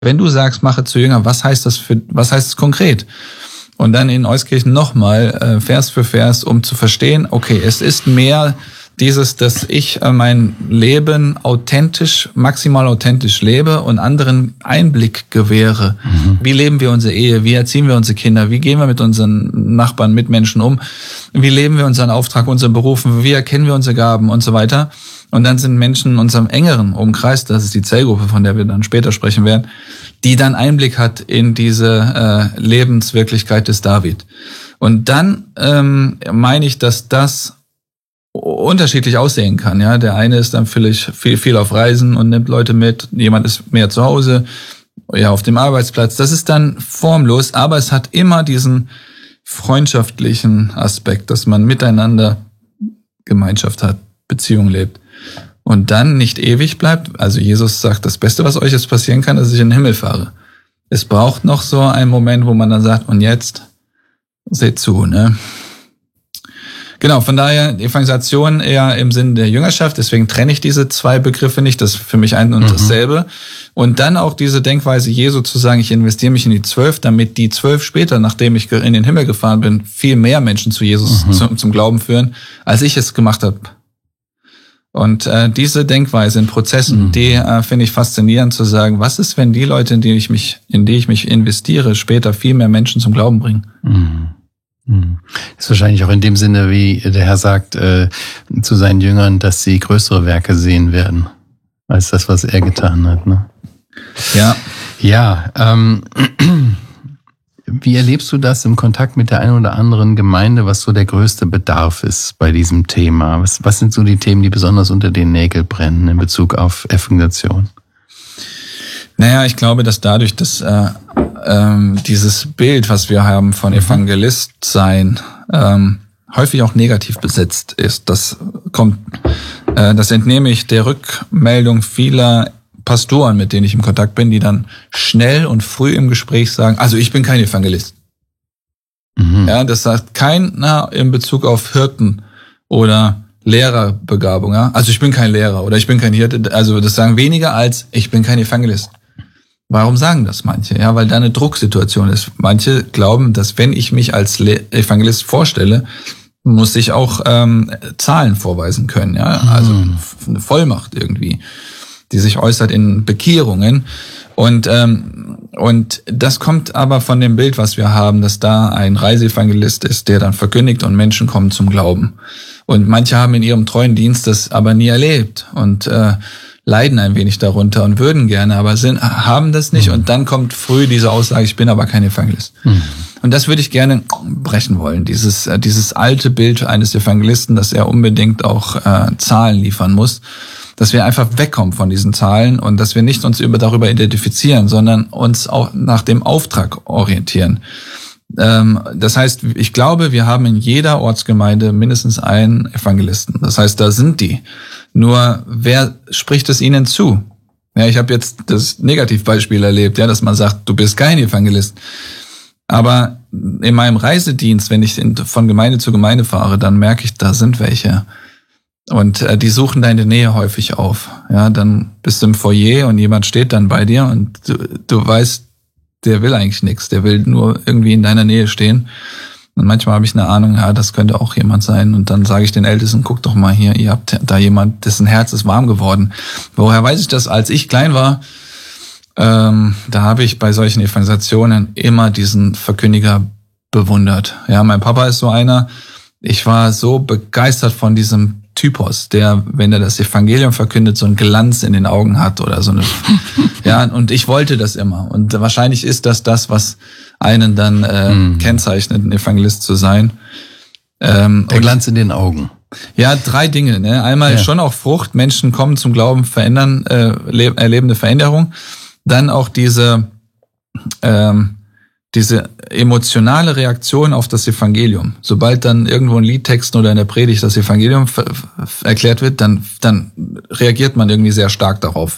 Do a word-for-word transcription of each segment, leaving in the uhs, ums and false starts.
Wenn du sagst, mache zu Jünger, was heißt das für, was heißt es konkret? Und dann in Euskirchen nochmal, äh, Vers für Vers, um zu verstehen, okay, es ist mehr dieses, dass ich äh, mein Leben authentisch, maximal authentisch lebe und anderen Einblick gewähre. Mhm. Wie leben wir unsere Ehe? Wie erziehen wir unsere Kinder? Wie gehen wir mit unseren Nachbarn, Mitmenschen um? Wie leben wir unseren Auftrag, unseren Berufen? Wie erkennen wir unsere Gaben und so weiter? Und dann sind Menschen in unserem engeren Umkreis, das ist die Zellgruppe, von der wir dann später sprechen werden, die dann Einblick hat in diese äh, Lebenswirklichkeit des David. Und dann ähm, meine ich, dass das unterschiedlich aussehen kann. Ja, der eine ist dann vielleicht viel, viel auf Reisen und nimmt Leute mit. Jemand ist mehr zu Hause, ja, auf dem Arbeitsplatz. Das ist dann formlos, aber es hat immer diesen freundschaftlichen Aspekt, dass man miteinander Gemeinschaft hat, Beziehung lebt. Und dann nicht ewig bleibt. Also Jesus sagt, das Beste, was euch jetzt passieren kann, ist, dass ich in den Himmel fahre. Es braucht noch so einen Moment, wo man dann sagt, und jetzt seht zu, ne? Genau, von daher Evangelisation eher im Sinne der Jüngerschaft. Deswegen trenne ich diese zwei Begriffe nicht. Das ist für mich ein und dasselbe. Mhm. Und dann auch diese Denkweise Jesu zu sagen, ich investiere mich in die Zwölf, damit die Zwölf später, nachdem ich in den Himmel gefahren bin, viel mehr Menschen zu Jesus mhm. zum, zum Glauben führen, als ich es gemacht habe. Und äh, diese Denkweise in Prozessen, mhm. die äh, finde ich faszinierend zu sagen, was ist, wenn die Leute, in die ich mich, in die ich mich investiere, später viel mehr Menschen zum Glauben bringen? Mhm. Das ist wahrscheinlich auch in dem Sinne, wie der Herr sagt äh, zu seinen Jüngern, dass sie größere Werke sehen werden, als das, was er getan hat. Ne? Ja. Ja. Ähm, wie erlebst du das im Kontakt mit der einen oder anderen Gemeinde, was so der größte Bedarf ist bei diesem Thema? Was, was sind so die Themen, die besonders unter den Nägeln brennen in Bezug auf Evangelisation? Naja, ich glaube, dass dadurch, dass äh, ähm, dieses Bild, was wir haben von Evangelist sein, ähm, häufig auch negativ besetzt ist. Das kommt, äh, das entnehme ich der Rückmeldung vieler Pastoren, mit denen ich im Kontakt bin, die dann schnell und früh im Gespräch sagen, also ich bin kein Evangelist. Mhm. Ja, das sagt keiner in Bezug auf Hirten oder Lehrerbegabung. Ja? Also ich bin kein Lehrer oder ich bin kein Hirte. Also das sagen weniger als ich bin kein Evangelist. Warum sagen das manche? Ja, weil da eine Drucksituation ist. Manche glauben, dass wenn ich mich als Le- Evangelist vorstelle, muss ich auch ähm, Zahlen vorweisen können. Ja, also eine Vollmacht irgendwie, die sich äußert in Bekehrungen. Und ähm, und das kommt aber von dem Bild, was wir haben, dass da ein Reiseevangelist ist, der dann verkündigt und Menschen kommen zum Glauben. Und manche haben in ihrem treuen Dienst das aber nie erlebt und äh, leiden ein wenig darunter und würden gerne, aber sind, haben das nicht. Mhm. Und dann kommt früh diese Aussage, ich bin aber kein Evangelist. Mhm. Und das würde ich gerne brechen wollen. Dieses dieses alte Bild eines Evangelisten, dass er unbedingt auch äh, Zahlen liefern muss. Dass wir einfach wegkommen von diesen Zahlen und dass wir nicht uns über darüber identifizieren, sondern uns auch nach dem Auftrag orientieren. Ähm, das heißt, ich glaube, wir haben in jeder Ortsgemeinde mindestens einen Evangelisten. Das heißt, da sind die. Nur, wer spricht es ihnen zu? Ja, ich habe jetzt das Negativbeispiel erlebt, ja, dass man sagt, du bist kein Evangelist. Aber in meinem Reisedienst, wenn ich in, von Gemeinde zu Gemeinde fahre, dann merke ich, da sind welche. Und äh, die suchen deine Nähe häufig auf. Ja, dann bist du im Foyer und jemand steht dann bei dir und du, du weißt, der will eigentlich nichts. Der will nur irgendwie in deiner Nähe stehen. Und manchmal habe ich eine Ahnung, ja, das könnte auch jemand sein. Und dann sage ich den Ältesten, guck doch mal hier, ihr habt da jemand, dessen Herz ist warm geworden. Woher weiß ich das? Als ich klein war, ähm, da habe ich bei solchen Evangelisationen immer diesen Verkündiger bewundert. Ja, mein Papa ist so einer. Ich war so begeistert von diesem Typos, der, wenn er das Evangelium verkündet, so einen Glanz in den Augen hat oder so eine, ja, und ich wollte das immer. Und wahrscheinlich ist das das, was einen dann äh, mm. kennzeichnet, ein Evangelist zu sein. Ähm, der Glanz in den Augen. Ja, drei Dinge. Ne? Einmal ja. schon auch Frucht, Menschen kommen zum Glauben, verändern, äh, erleben eine Veränderung. Dann auch diese ähm, diese emotionale Reaktion auf das Evangelium. Sobald dann irgendwo in Liedtexten oder in der Predigt das Evangelium ver- erklärt wird, dann dann reagiert man irgendwie sehr stark darauf.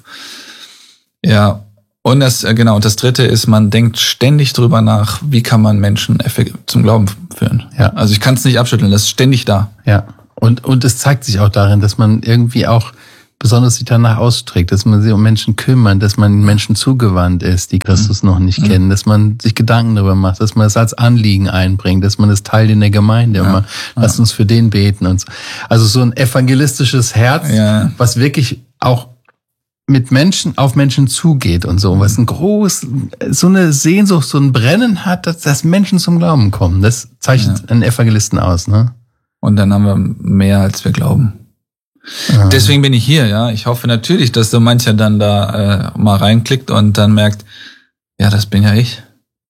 Ja, und das genau. Und das Dritte ist, man denkt ständig drüber nach, wie kann man Menschen zum Glauben führen. Ja. Also ich kann es nicht abschütteln, das ist ständig da. Ja. Und und es zeigt sich auch darin, dass man irgendwie auch besonders sich danach austrägt, dass man sich um Menschen kümmert, dass man Menschen zugewandt ist, die Christus noch nicht mhm. kennen, dass man sich Gedanken darüber macht, dass man es als Anliegen einbringt, dass man es teilt in der Gemeinde, ja. immer, lasst uns für den beten und so. Also so ein evangelistisches Herz, ja. was wirklich auch mit Menschen auf Menschen zugeht und so, was ein groß, so eine Sehnsucht, so ein Brennen hat, dass, dass Menschen zum Glauben kommen. Das zeichnet ja. einen Evangelisten aus, ne? Und dann haben wir mehr, als wir glauben. Ja. Deswegen bin ich hier, ja. Ich hoffe natürlich, dass so mancher dann da äh, mal reinklickt und dann merkt, ja, das bin ja ich.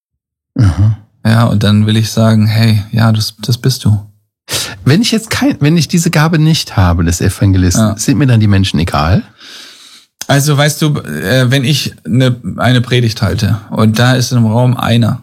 Mhm. Ja, und dann will ich sagen, hey, ja, das, das bist du. Wenn ich jetzt kein, wenn ich diese Gabe nicht habe, des Evangelisten, ja. sind mir dann die Menschen egal? Also weißt du, wenn ich eine, eine Predigt halte und da ist im Raum einer,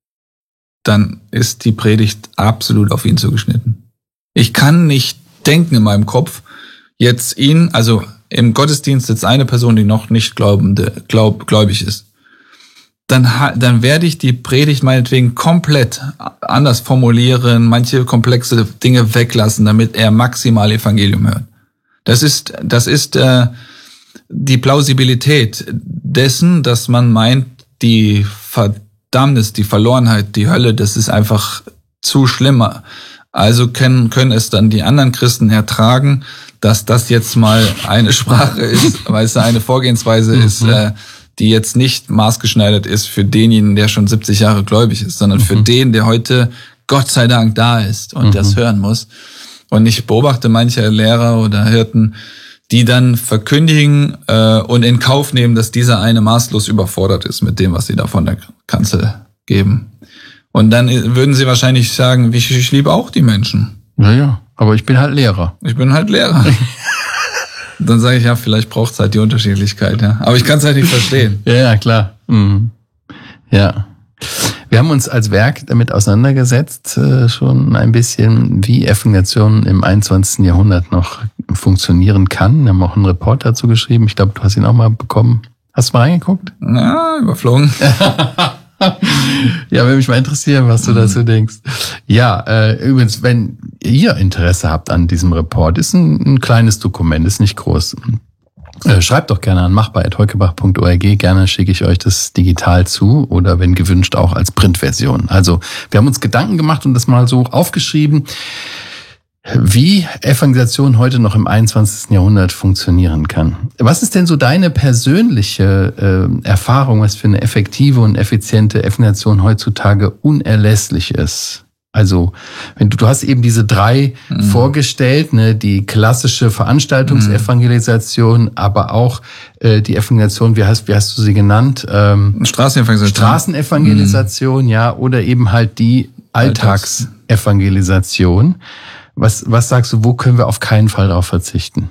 dann ist die Predigt absolut auf ihn zugeschnitten. Ich kann nicht denken in meinem Kopf, jetzt ihn, also im Gottesdienst sitzt eine Person, die noch nicht glaubende, glaub, gläubig ist. Dann, dann werde ich die Predigt meinetwegen komplett anders formulieren, manche komplexe Dinge weglassen, damit er maximal Evangelium hört. Das ist, das ist, äh, die Plausibilität dessen, dass man meint, die Verdammnis, die Verlorenheit, die Hölle, das ist einfach zu schlimmer. Also können, können es dann die anderen Christen ertragen, dass das jetzt mal eine Sprache ist, weil es eine Vorgehensweise mhm. ist, äh, die jetzt nicht maßgeschneidert ist für denjenigen, der schon siebzig Jahre gläubig ist, sondern mhm. für den, der heute Gott sei Dank da ist und mhm. das hören muss. Und ich beobachte manche Lehrer oder Hirten, die dann verkündigen äh, und in Kauf nehmen, dass dieser eine maßlos überfordert ist mit dem, was sie da von der Kanzel geben. Und dann würden sie wahrscheinlich sagen, ich, ich liebe auch die Menschen. Naja, aber ich bin halt Lehrer. Ich bin halt Lehrer. Dann sage ich, ja, vielleicht braucht es halt die Unterschiedlichkeit. Ja. Aber ich kann es halt nicht verstehen. Ja, ja, klar. Mhm. Ja. Wir haben uns als Werk damit auseinandergesetzt, äh, schon ein bisschen, wie Evangelisation im einundzwanzigsten Jahrhundert noch funktionieren kann. Wir haben auch einen Report dazu geschrieben. Ich glaube, du hast ihn auch mal bekommen. Hast du mal reingeguckt? Ja, überflogen. Ja, würde mich mal interessieren, was du dazu denkst. Ja, äh, übrigens, wenn ihr Interesse habt an diesem Report, ist ein, ein kleines Dokument, ist nicht groß. Äh, schreibt doch gerne an machbar at heukebach punkt org. Gerne schicke ich euch das digital zu oder wenn gewünscht auch als Printversion. Also wir haben uns Gedanken gemacht und das mal so aufgeschrieben, wie Evangelisation heute noch im einundzwanzigsten Jahrhundert funktionieren kann. Was ist denn so deine persönliche äh, Erfahrung, was für eine effektive und effiziente Evangelisation heutzutage unerlässlich ist? Also, wenn du, du hast eben diese drei mhm. vorgestellt, ne, die klassische Veranstaltungsevangelisation, mhm. aber auch äh, die Evangelisation, wie hast, wie hast du sie genannt? Ähm, Straßenevangelisation. Straßenevangelisation, mhm. ja, oder eben halt die Alltagsevangelisation. Was, was sagst du, wo können wir auf keinen Fall darauf verzichten?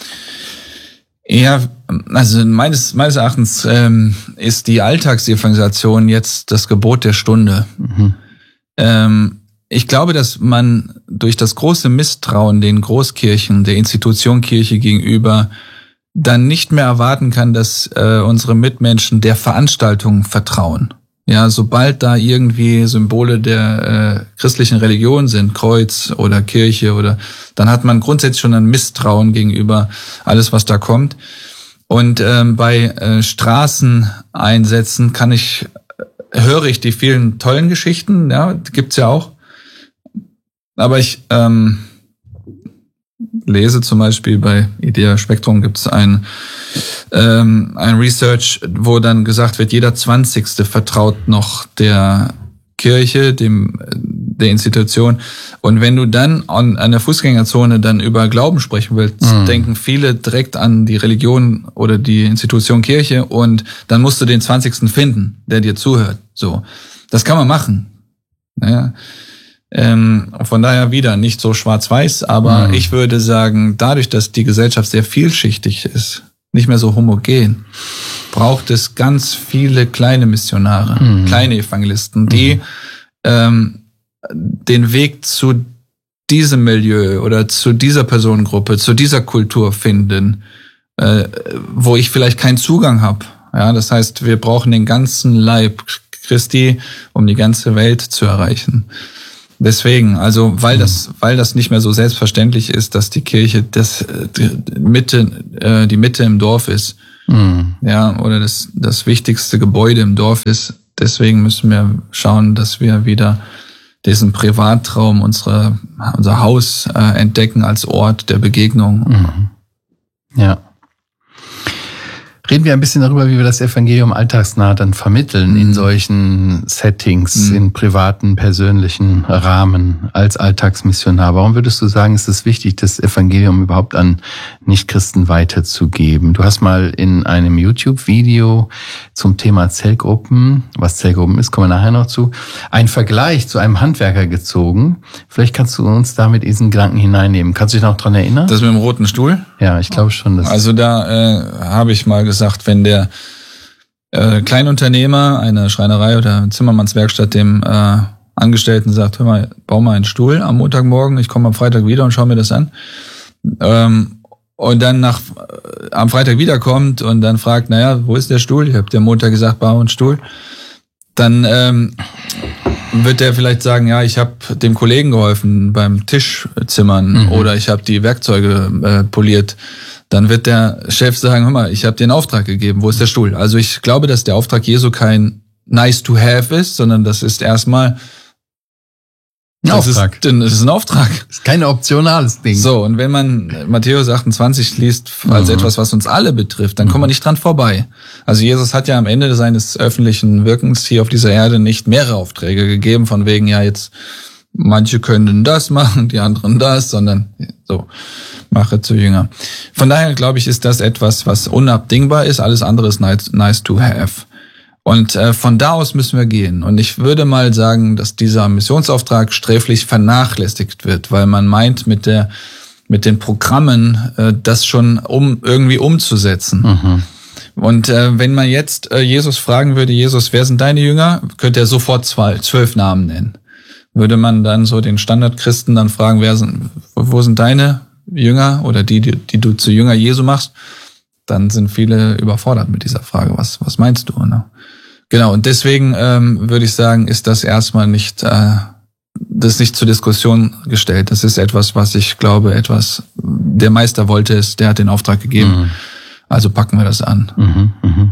Ja, also meines, meines Erachtens ähm, ist die Alltagsevangelisation jetzt das Gebot der Stunde. Mhm. Ähm, ich glaube, dass man durch das große Misstrauen den Großkirchen, der Institution Kirche gegenüber, dann nicht mehr erwarten kann, dass äh, unsere Mitmenschen der Veranstaltung vertrauen. Ja, sobald da irgendwie Symbole der äh, christlichen Religion sind, Kreuz oder Kirche oder, dann hat man grundsätzlich schon ein Misstrauen gegenüber alles, was da kommt. Und ähm, bei äh, Straßeneinsätzen kann ich, höre ich die vielen tollen Geschichten, ja, gibt's ja auch. Aber ich ähm, lese zum Beispiel bei Idea Spektrum gibt's ein ähm, ein Research, wo dann gesagt wird, jeder Zwanzigste vertraut noch der Kirche, dem der Institution. Und wenn du dann an, an der Fußgängerzone dann über Glauben sprechen willst, mhm. denken viele direkt an die Religion oder die Institution Kirche und dann musst du den Zwanzigsten finden, der dir zuhört. So, das kann man machen. Naja. Ähm, von daher wieder nicht so schwarz-weiß, aber mhm. ich würde sagen, dadurch, dass die Gesellschaft sehr vielschichtig ist, nicht mehr so homogen, braucht es ganz viele kleine Missionare, mhm. kleine Evangelisten, die mhm. ähm, den Weg zu diesem Milieu oder zu dieser Personengruppe, zu dieser Kultur finden, äh, wo ich vielleicht keinen Zugang habe. Ja, das heißt, wir brauchen den ganzen Leib Christi, um die ganze Welt zu erreichen. Deswegen, also weil das, weil das nicht mehr so selbstverständlich ist, dass die Kirche das die Mitte, äh, die Mitte im Dorf ist, mhm. ja, oder das das wichtigste Gebäude im Dorf ist. Deswegen müssen wir schauen, dass wir wieder diesen Privatraum, unsere unser Haus äh, entdecken als Ort der Begegnung. Mhm. Ja. Reden wir ein bisschen darüber, wie wir das Evangelium alltagsnah dann vermitteln mhm. in solchen Settings, mhm. in privaten, persönlichen Rahmen als Alltagsmissionar. Warum würdest du sagen, ist es wichtig, das Evangelium überhaupt an Nichtchristen weiterzugeben? Du hast mal in einem YouTube-Video zum Thema Zellgruppen, was Zellgruppen ist, kommen wir nachher noch zu, einen Vergleich zu einem Handwerker gezogen. Vielleicht kannst du uns da mit diesen Gedanken hineinnehmen. Kannst du dich noch dran erinnern? Das mit dem roten Stuhl? Ja, ich glaube schon. Dass also da äh, habe ich mal gesagt, wenn der äh, Kleinunternehmer einer Schreinerei oder Zimmermannswerkstatt dem äh, Angestellten sagt, hör mal, bau mal einen Stuhl am Montagmorgen, ich komme am Freitag wieder und schau mir das an. Ähm, und dann nach äh, am Freitag wiederkommt und dann fragt, naja, wo ist der Stuhl? Ich habe dir am Montag gesagt, bau einen Stuhl. Dann ähm, wird der vielleicht sagen, ja, ich habe dem Kollegen geholfen beim Tischzimmern mhm. oder ich habe die Werkzeuge äh, poliert. Dann wird der Chef sagen, hör mal, ich habe dir einen Auftrag gegeben, wo ist der Stuhl? Also ich glaube, dass der Auftrag Jesu kein nice to have ist, sondern das ist erstmal ein das Auftrag. Ist, das ist ein Auftrag. Das ist kein optionales Ding. So, und wenn man Matthäus achtundzwanzig liest als mhm. etwas, was uns alle betrifft, dann mhm. kommt man nicht dran vorbei. Also Jesus hat ja am Ende seines öffentlichen Wirkens hier auf dieser Erde nicht mehrere Aufträge gegeben, von wegen, ja, jetzt manche können das machen, die anderen das, sondern so, mache zu Jünger. Von daher, glaube ich, ist das etwas, was unabdingbar ist. Alles andere ist nice, nice to have. Und äh, von da aus müssen wir gehen. Und ich würde mal sagen, dass dieser Missionsauftrag sträflich vernachlässigt wird, weil man meint, mit der mit den Programmen äh, das schon um irgendwie umzusetzen. Mhm. Und äh, wenn man jetzt äh, Jesus fragen würde, Jesus, wer sind deine Jünger? Könnte er sofort zwei, zwölf Namen nennen. Würde man dann so den Standardchristen dann fragen, wer sind, wo sind deine Jünger oder die, die, die du zu Jünger Jesu machst, dann sind viele überfordert mit dieser Frage. Was, was meinst du? Ne? Genau. Und deswegen ähm, würde ich sagen, ist das erstmal nicht, äh, das ist nicht zur Diskussion gestellt. Das ist etwas, was ich glaube, etwas, der Meister wollte es, der hat den Auftrag gegeben. Mhm. Also packen wir das an. Mhm, mh.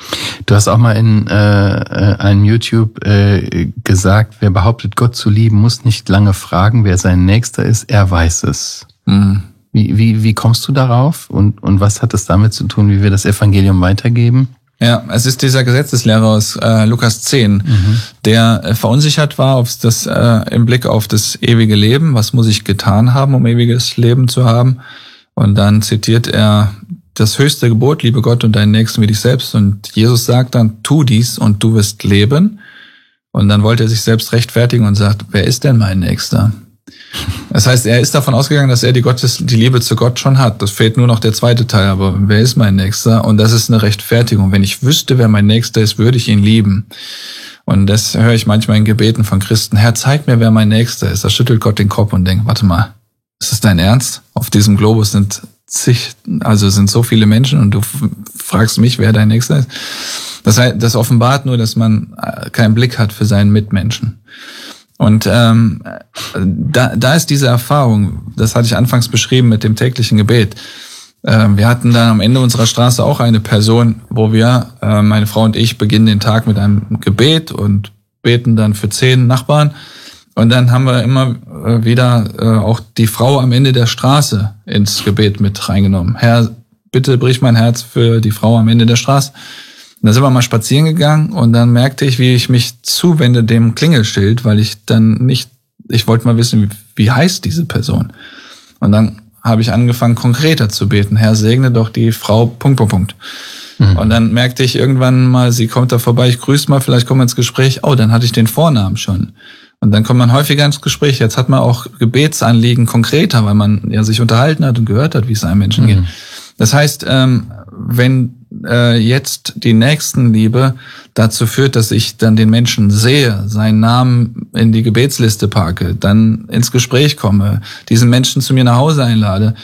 Du hast auch mal in äh, einem YouTube äh, gesagt, wer behauptet, Gott zu lieben, muss nicht lange fragen, wer sein Nächster ist, er weiß es. Mhm. Wie, wie, wie kommst du darauf und, und was hat es damit zu tun, wie wir das Evangelium weitergeben? Ja, es ist dieser Gesetzeslehrer aus äh, Lukas zehn, mhm. der äh, verunsichert war auf das, äh, im Blick auf das ewige Leben. Was muss ich getan haben, um ewiges Leben zu haben? Und dann zitiert er das höchste Gebot, liebe Gott und deinen Nächsten wie dich selbst. Und Jesus sagt dann, tu dies und du wirst leben. Und dann wollte er sich selbst rechtfertigen und sagt, wer ist denn mein Nächster? Das heißt, er ist davon ausgegangen, dass er die Gottes, die Liebe zu Gott schon hat. Das fehlt nur noch der zweite Teil. Aber wer ist mein Nächster? Und das ist eine Rechtfertigung. Wenn ich wüsste, wer mein Nächster ist, würde ich ihn lieben. Und das höre ich manchmal in Gebeten von Christen. Herr, zeig mir, wer mein Nächster ist. Da schüttelt Gott den Kopf und denkt, warte mal, ist das dein Ernst? Auf diesem Globus sind zig, also sind so viele Menschen und du fragst mich, wer dein Nächster ist. Das heißt, das offenbart nur, dass man keinen Blick hat für seinen Mitmenschen. Und ähm, da, da ist diese Erfahrung, das hatte ich anfangs beschrieben mit dem täglichen Gebet. Ähm, wir hatten dann am Ende unserer Straße auch eine Person, wo wir, äh, meine Frau und ich, beginnen den Tag mit einem Gebet und beten dann für zehn Nachbarn. Und dann haben wir immer wieder äh, auch die Frau am Ende der Straße ins Gebet mit reingenommen. Herr, bitte brich mein Herz für die Frau am Ende der Straße. Und dann sind wir mal spazieren gegangen und dann merkte ich, wie ich mich zuwende dem Klingelschild, weil ich dann nicht, ich wollte mal wissen, wie, wie heißt diese Person? Und dann habe ich angefangen, konkreter zu beten. Herr, segne doch die Frau, Punkt, Punkt, Punkt. Mhm. Und dann merkte ich irgendwann mal, sie kommt da vorbei, ich grüße mal, vielleicht kommen wir ins Gespräch. Oh, dann hatte ich den Vornamen schon. Und dann kommt man häufiger ins Gespräch. Jetzt hat man auch Gebetsanliegen konkreter, weil man ja sich unterhalten hat und gehört hat, wie es einem Menschen mhm. geht. Das heißt, ähm, wenn äh, jetzt die Nächstenliebe dazu führt, dass ich dann den Menschen sehe, seinen Namen in die Gebetsliste packe, dann ins Gespräch komme, diesen Menschen zu mir nach Hause einlade,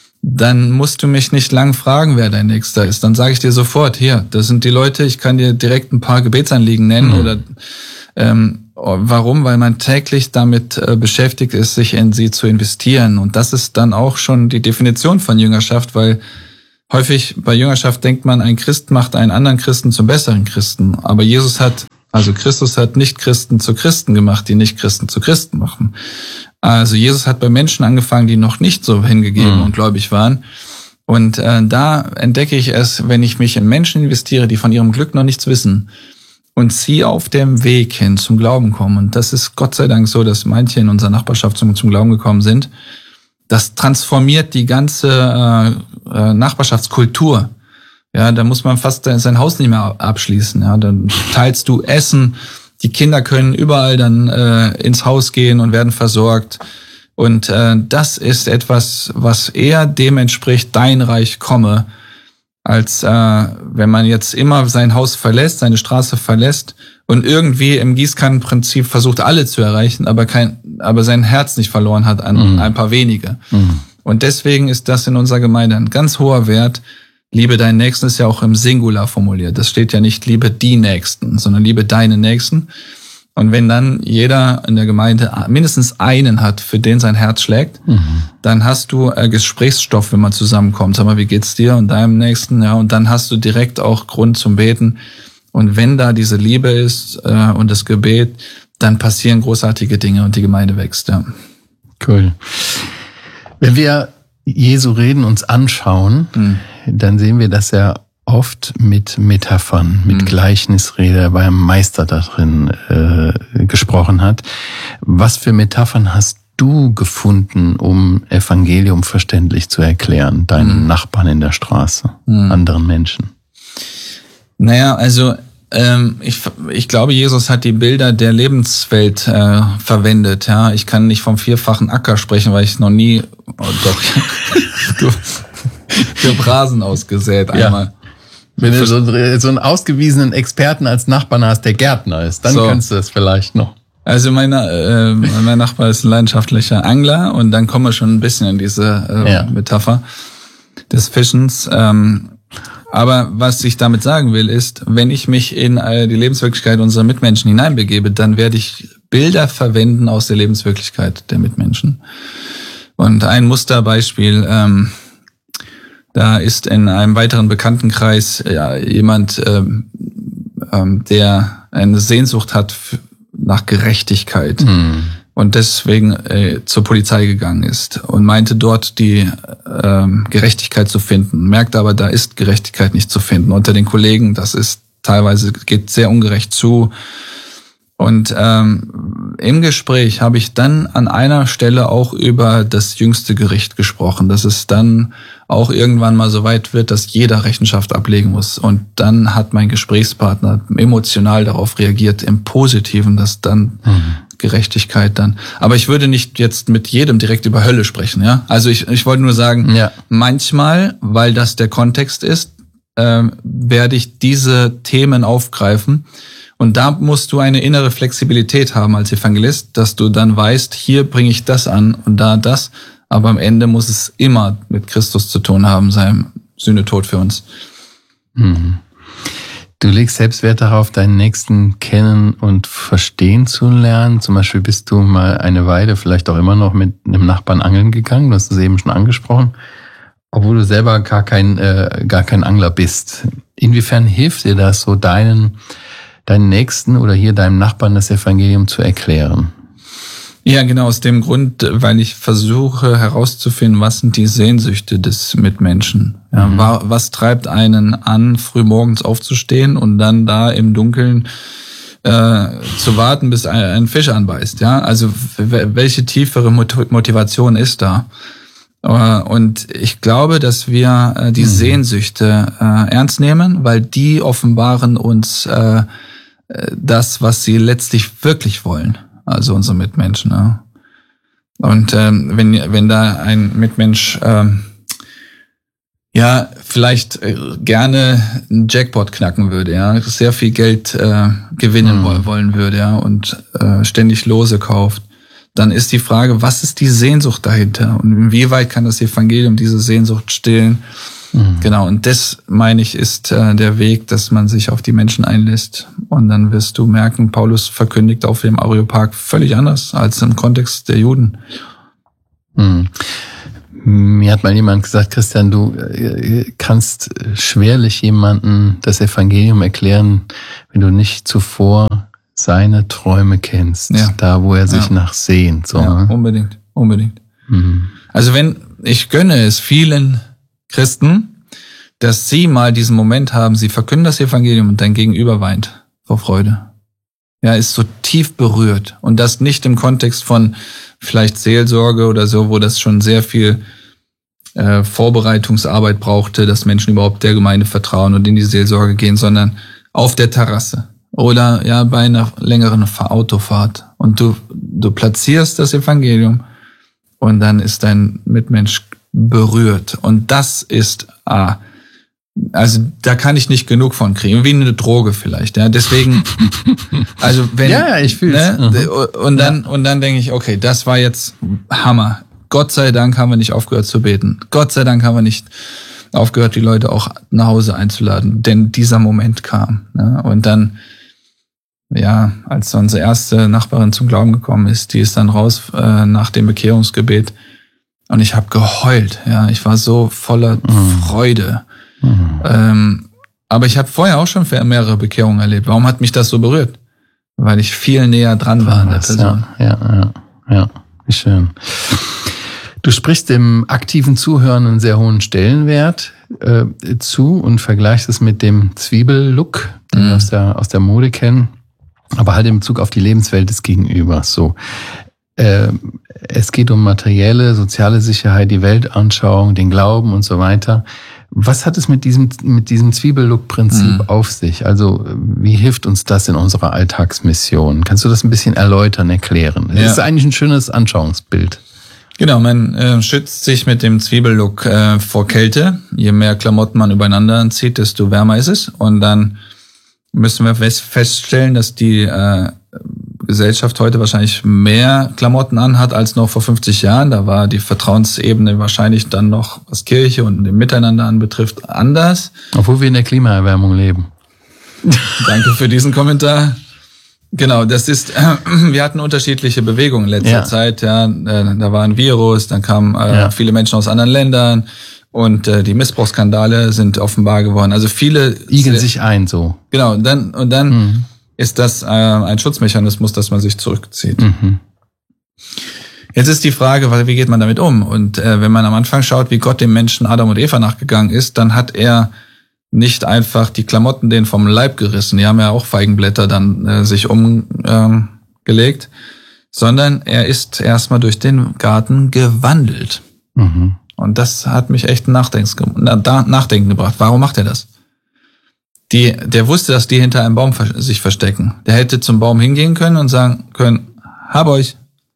dann musst du mich nicht lang fragen, wer dein Nächster ist. Dann sage ich dir sofort, hier, das sind die Leute, ich kann dir direkt ein paar Gebetsanliegen nennen mhm. oder ähm, Warum? Weil man täglich damit äh, beschäftigt ist, sich in sie zu investieren. Und das ist dann auch schon die Definition von Jüngerschaft, weil häufig bei Jüngerschaft denkt man, ein Christ macht einen anderen Christen zum besseren Christen. Aber Jesus hat, also Christus hat nicht Christen zu Christen gemacht, die nicht Christen zu Christen machen. Also Jesus hat bei Menschen angefangen, die noch nicht so hingegeben mhm. und gläubig waren. Und äh, da entdecke ich es, wenn ich mich in Menschen investiere, die von ihrem Glück noch nichts wissen und sie auf dem Weg hin zum Glauben kommen. Und das ist Gott sei Dank so, dass manche in unserer Nachbarschaft zum, zum Glauben gekommen sind. Das transformiert die ganze äh, äh, Nachbarschaftskultur. Ja, da muss man fast sein Haus nicht mehr abschließen. Ja, dann teilst du Essen. Die Kinder können überall dann äh, ins Haus gehen und werden versorgt. Und äh, das ist etwas, was eher dem entspricht, dein Reich komme, als äh, wenn man jetzt immer sein Haus verlässt, seine Straße verlässt und irgendwie im Gießkannenprinzip versucht, alle zu erreichen, aber kein, aber sein Herz nicht verloren hat an mhm. ein paar wenige. Mhm. Und deswegen ist das in unserer Gemeinde ein ganz hoher Wert. Liebe deinen Nächsten ist ja auch im Singular formuliert. Das steht ja nicht, liebe die Nächsten, sondern liebe deine Nächsten. Und wenn dann jeder in der Gemeinde mindestens einen hat, für den sein Herz schlägt, mhm. dann hast du äh, Gesprächsstoff, wenn man zusammenkommt. Sag mal, wie geht's dir und deinem Nächsten? Ja, und dann hast du direkt auch Grund zum Beten. Und wenn da diese Liebe ist äh, und das Gebet, dann passieren großartige Dinge und die Gemeinde wächst. Ja. Cool. Wenn wir Jesu Reden uns anschauen, mhm. dann sehen wir, dass er oft mit Metaphern, mit mhm. Gleichnisrede beim Meister da drin äh, gesprochen hat. Was für Metaphern hast du gefunden, um Evangelium verständlich zu erklären, deinen mhm. Nachbarn in der Straße, mhm. anderen Menschen? Naja, also ähm, ich, ich glaube, Jesus hat die Bilder der Lebenswelt äh, verwendet. Ja, ich kann nicht vom vierfachen Acker sprechen, weil ich noch nie, oh doch, für Rasen ausgesät einmal. Ja. Wenn du so, so einen ausgewiesenen Experten als Nachbarn hast, der Gärtner ist, dann so. Kannst du es vielleicht noch. Also mein, äh, mein Nachbar ist ein leidenschaftlicher Angler und dann kommen wir schon ein bisschen in diese äh, ja. Metapher des Fischens. Ähm, aber was ich damit sagen will, ist, wenn ich mich in äh, die Lebenswirklichkeit unserer Mitmenschen hineinbegebe, dann werde ich Bilder verwenden aus der Lebenswirklichkeit der Mitmenschen. Und ein Musterbeispiel, ähm, da ist in einem weiteren Bekanntenkreis ja, jemand, ähm, ähm, der eine Sehnsucht hat f- nach Gerechtigkeit mhm. und deswegen äh, zur Polizei gegangen ist und meinte dort die ähm, Gerechtigkeit zu finden, merkte aber, da ist Gerechtigkeit nicht zu finden unter den Kollegen. Das ist teilweise, geht sehr ungerecht zu. Und ähm, im Gespräch habe ich dann an einer Stelle auch über das jüngste Gericht gesprochen, dass es dann auch irgendwann mal so weit wird, dass jeder Rechenschaft ablegen muss. Und dann hat mein Gesprächspartner emotional darauf reagiert, im Positiven, dass dann mhm. Gerechtigkeit dann. Aber ich würde nicht jetzt mit jedem direkt über Hölle sprechen, ja. Also ich, ich wollte nur sagen, ja. manchmal, weil das der Kontext ist, äh, werde ich diese Themen aufgreifen. Und da musst du eine innere Flexibilität haben als Evangelist, dass du dann weißt, hier bringe ich das an und da das. Aber am Ende muss es immer mit Christus zu tun haben, seinem Sühnetod für uns. Mhm. Du legst selbst Wert darauf, deinen Nächsten kennen und verstehen zu lernen. Zum Beispiel bist du mal eine Weile, vielleicht auch immer noch, mit einem Nachbarn angeln gegangen. Du hast es eben schon angesprochen. Obwohl du selber gar kein, äh, gar kein Angler bist. Inwiefern hilft dir das, so deinen deinen Nächsten oder hier deinem Nachbarn das Evangelium zu erklären? Ja, genau, aus dem Grund, weil ich versuche herauszufinden, was sind die Sehnsüchte des Mitmenschen. Ja, mhm. Was treibt einen an, früh morgens aufzustehen und dann da im Dunkeln äh, zu warten, bis ein, ein Fisch anbeißt. Ja, also welche tiefere Motivation ist da? Und ich glaube, dass wir die mhm. Sehnsüchte äh, ernst nehmen, weil die offenbaren uns äh, das, was sie letztlich wirklich wollen, also unsere Mitmenschen. Ja. Und ähm, wenn wenn da ein Mitmensch ähm, ja vielleicht äh, gerne einen Jackpot knacken würde, ja, sehr viel Geld äh, gewinnen mhm. wollen würde, ja, und äh, ständig Lose kauft, dann ist die Frage, was ist die Sehnsucht dahinter und inwieweit kann das Evangelium diese Sehnsucht stillen? Mhm. Genau, und das, meine ich, ist äh, der Weg, dass man sich auf die Menschen einlässt. Und dann wirst du merken, Paulus verkündigt auf dem Areopag völlig anders als im Kontext der Juden. Mhm. Mir hat mal jemand gesagt, Christian, du kannst schwerlich jemandem das Evangelium erklären, wenn du nicht zuvor seine Träume kennst, ja. da wo er sich ja. nach sehnt. So, ja, unbedingt, unbedingt. Mhm. Also wenn, ich gönne es vielen Christen, dass sie mal diesen Moment haben, sie verkünden das Evangelium und dein Gegenüber weint vor Freude. Ja, ist so tief berührt. Und das nicht im Kontext von vielleicht Seelsorge oder so, wo das schon sehr viel äh, Vorbereitungsarbeit brauchte, dass Menschen überhaupt der Gemeinde vertrauen und in die Seelsorge gehen, sondern auf der Terrasse oder ja bei einer längeren Autofahrt. Und du du platzierst das Evangelium und dann ist dein Mitmensch berührt. Und das ist ah, also da kann ich nicht genug von kriegen, wie eine Droge vielleicht. Ja, deswegen, also wenn ja, ich fühl's. Ne, und dann ja. und dann denke ich, okay, das war jetzt Hammer. Gott sei Dank haben wir nicht aufgehört zu beten. Gott sei Dank haben wir nicht aufgehört, die Leute auch nach Hause einzuladen, denn dieser Moment kam. Ne? Und dann, ja, als unsere erste Nachbarin zum Glauben gekommen ist, die ist dann raus äh, nach dem Bekehrungsgebet und ich habe geheult. Ja, ich war so voller mhm. Freude. Mhm. Ähm, aber ich habe vorher auch schon mehrere Bekehrungen erlebt. Warum hat mich das so berührt? Weil ich viel näher dran war an der Person. Ja, ja, ja, ja, wie schön. Du sprichst dem aktiven Zuhören einen sehr hohen Stellenwert äh, zu und vergleichst es mit dem Zwiebellook, den mhm. wir aus der, aus der Mode kennen, aber halt in Bezug auf die Lebenswelt des Gegenübers. So, äh, es geht um materielle, soziale Sicherheit, die Weltanschauung, den Glauben und so weiter. Was hat es mit diesem mit diesem Zwiebellook-Prinzip mhm. auf sich? Also wie hilft uns das in unserer Alltagsmission? Kannst du das ein bisschen erläutern, erklären? Das ja. ist eigentlich ein schönes Anschauungsbild. Genau, man äh, schützt sich mit dem Zwiebellook äh, vor Kälte. Je mehr Klamotten man übereinander anzieht, desto wärmer ist es. Und dann müssen wir feststellen, dass die äh, Gesellschaft heute wahrscheinlich mehr Klamotten anhat als noch vor fünfzig Jahren. Da war die Vertrauensebene wahrscheinlich dann noch, was Kirche und dem Miteinander anbetrifft, anders. Obwohl wir in der Klimaerwärmung leben. Danke für diesen Kommentar. Genau, das ist, äh, wir hatten unterschiedliche Bewegungen in letzter ja. Zeit. Ja, äh, da war ein Virus, dann kamen äh, ja. viele Menschen aus anderen Ländern und äh, die Missbrauchsskandale sind offenbar geworden. Also viele igeln sich ein so. Genau, und dann und dann mhm. ist das äh, ein Schutzmechanismus, dass man sich zurückzieht. Mhm. Jetzt ist die Frage, wie geht man damit um? Und äh, wenn man am Anfang schaut, wie Gott dem Menschen Adam und Eva nachgegangen ist, dann hat er nicht einfach die Klamotten denen vom Leib gerissen, die haben ja auch Feigenblätter dann äh, sich umgelegt, ähm, sondern er ist erstmal durch den Garten gewandelt. Mhm. Und das hat mich echt nachdenken, nachdenken gebracht. Warum macht er das? Die, der wusste, dass die hinter einem Baum sich verstecken. Der hätte zum Baum hingehen können und sagen können, hab euch.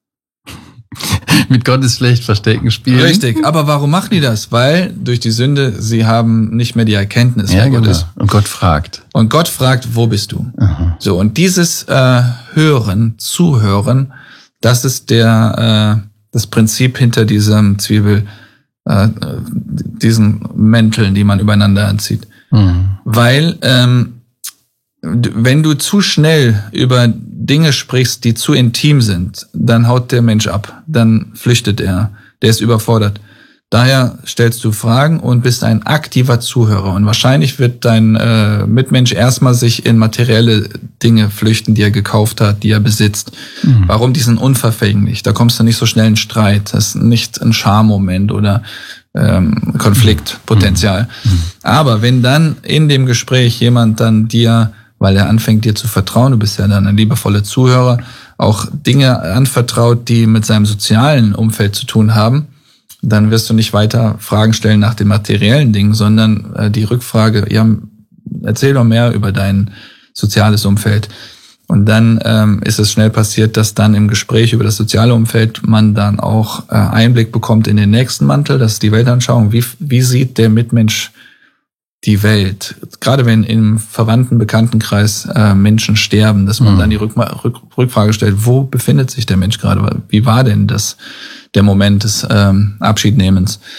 Mit Gottes schlecht verstecken spielen. Richtig, aber warum machen die das? Weil durch die Sünde, sie haben nicht mehr die Erkenntnis, ja, wer Gott genau. ist. Und Gott fragt. Und Gott fragt, wo bist du? Aha. So, und dieses äh, Hören, Zuhören, das ist der äh, das Prinzip hinter diesem Zwiebel, äh, diesen Mänteln, die man übereinander anzieht. Mhm. Weil ähm, wenn du zu schnell über Dinge sprichst, die zu intim sind, dann haut der Mensch ab, dann flüchtet er, der ist überfordert. Daher stellst du Fragen und bist ein aktiver Zuhörer. Und wahrscheinlich wird dein äh, Mitmensch erstmal sich in materielle Dinge flüchten, die er gekauft hat, die er besitzt. Mhm. Warum? Die sind unverfänglich. Da kommst du nicht so schnell in Streit. Das ist nicht ein Scharmoment oder ähm, Konfliktpotenzial. Mhm. Aber wenn dann in dem Gespräch jemand dann dir, weil er anfängt dir zu vertrauen, du bist ja dann ein liebevoller Zuhörer, auch Dinge anvertraut, die mit seinem sozialen Umfeld zu tun haben, dann wirst du nicht weiter Fragen stellen nach den materiellen Dingen, sondern äh, die Rückfrage, ja, erzähl doch mehr über dein soziales Umfeld. Und dann ähm, ist es schnell passiert, dass dann im Gespräch über das soziale Umfeld man dann auch äh, Einblick bekommt in den nächsten Mantel, das ist die Weltanschauung. Wie, wie sieht der Mitmensch die Welt? Gerade wenn im verwandten Bekanntenkreis äh, Menschen sterben, dass man mhm. dann die Rück, Rück, Rückfrage stellt, wo befindet sich der Mensch gerade? Wie war denn das der Moment des ähm, Abschiednehmens?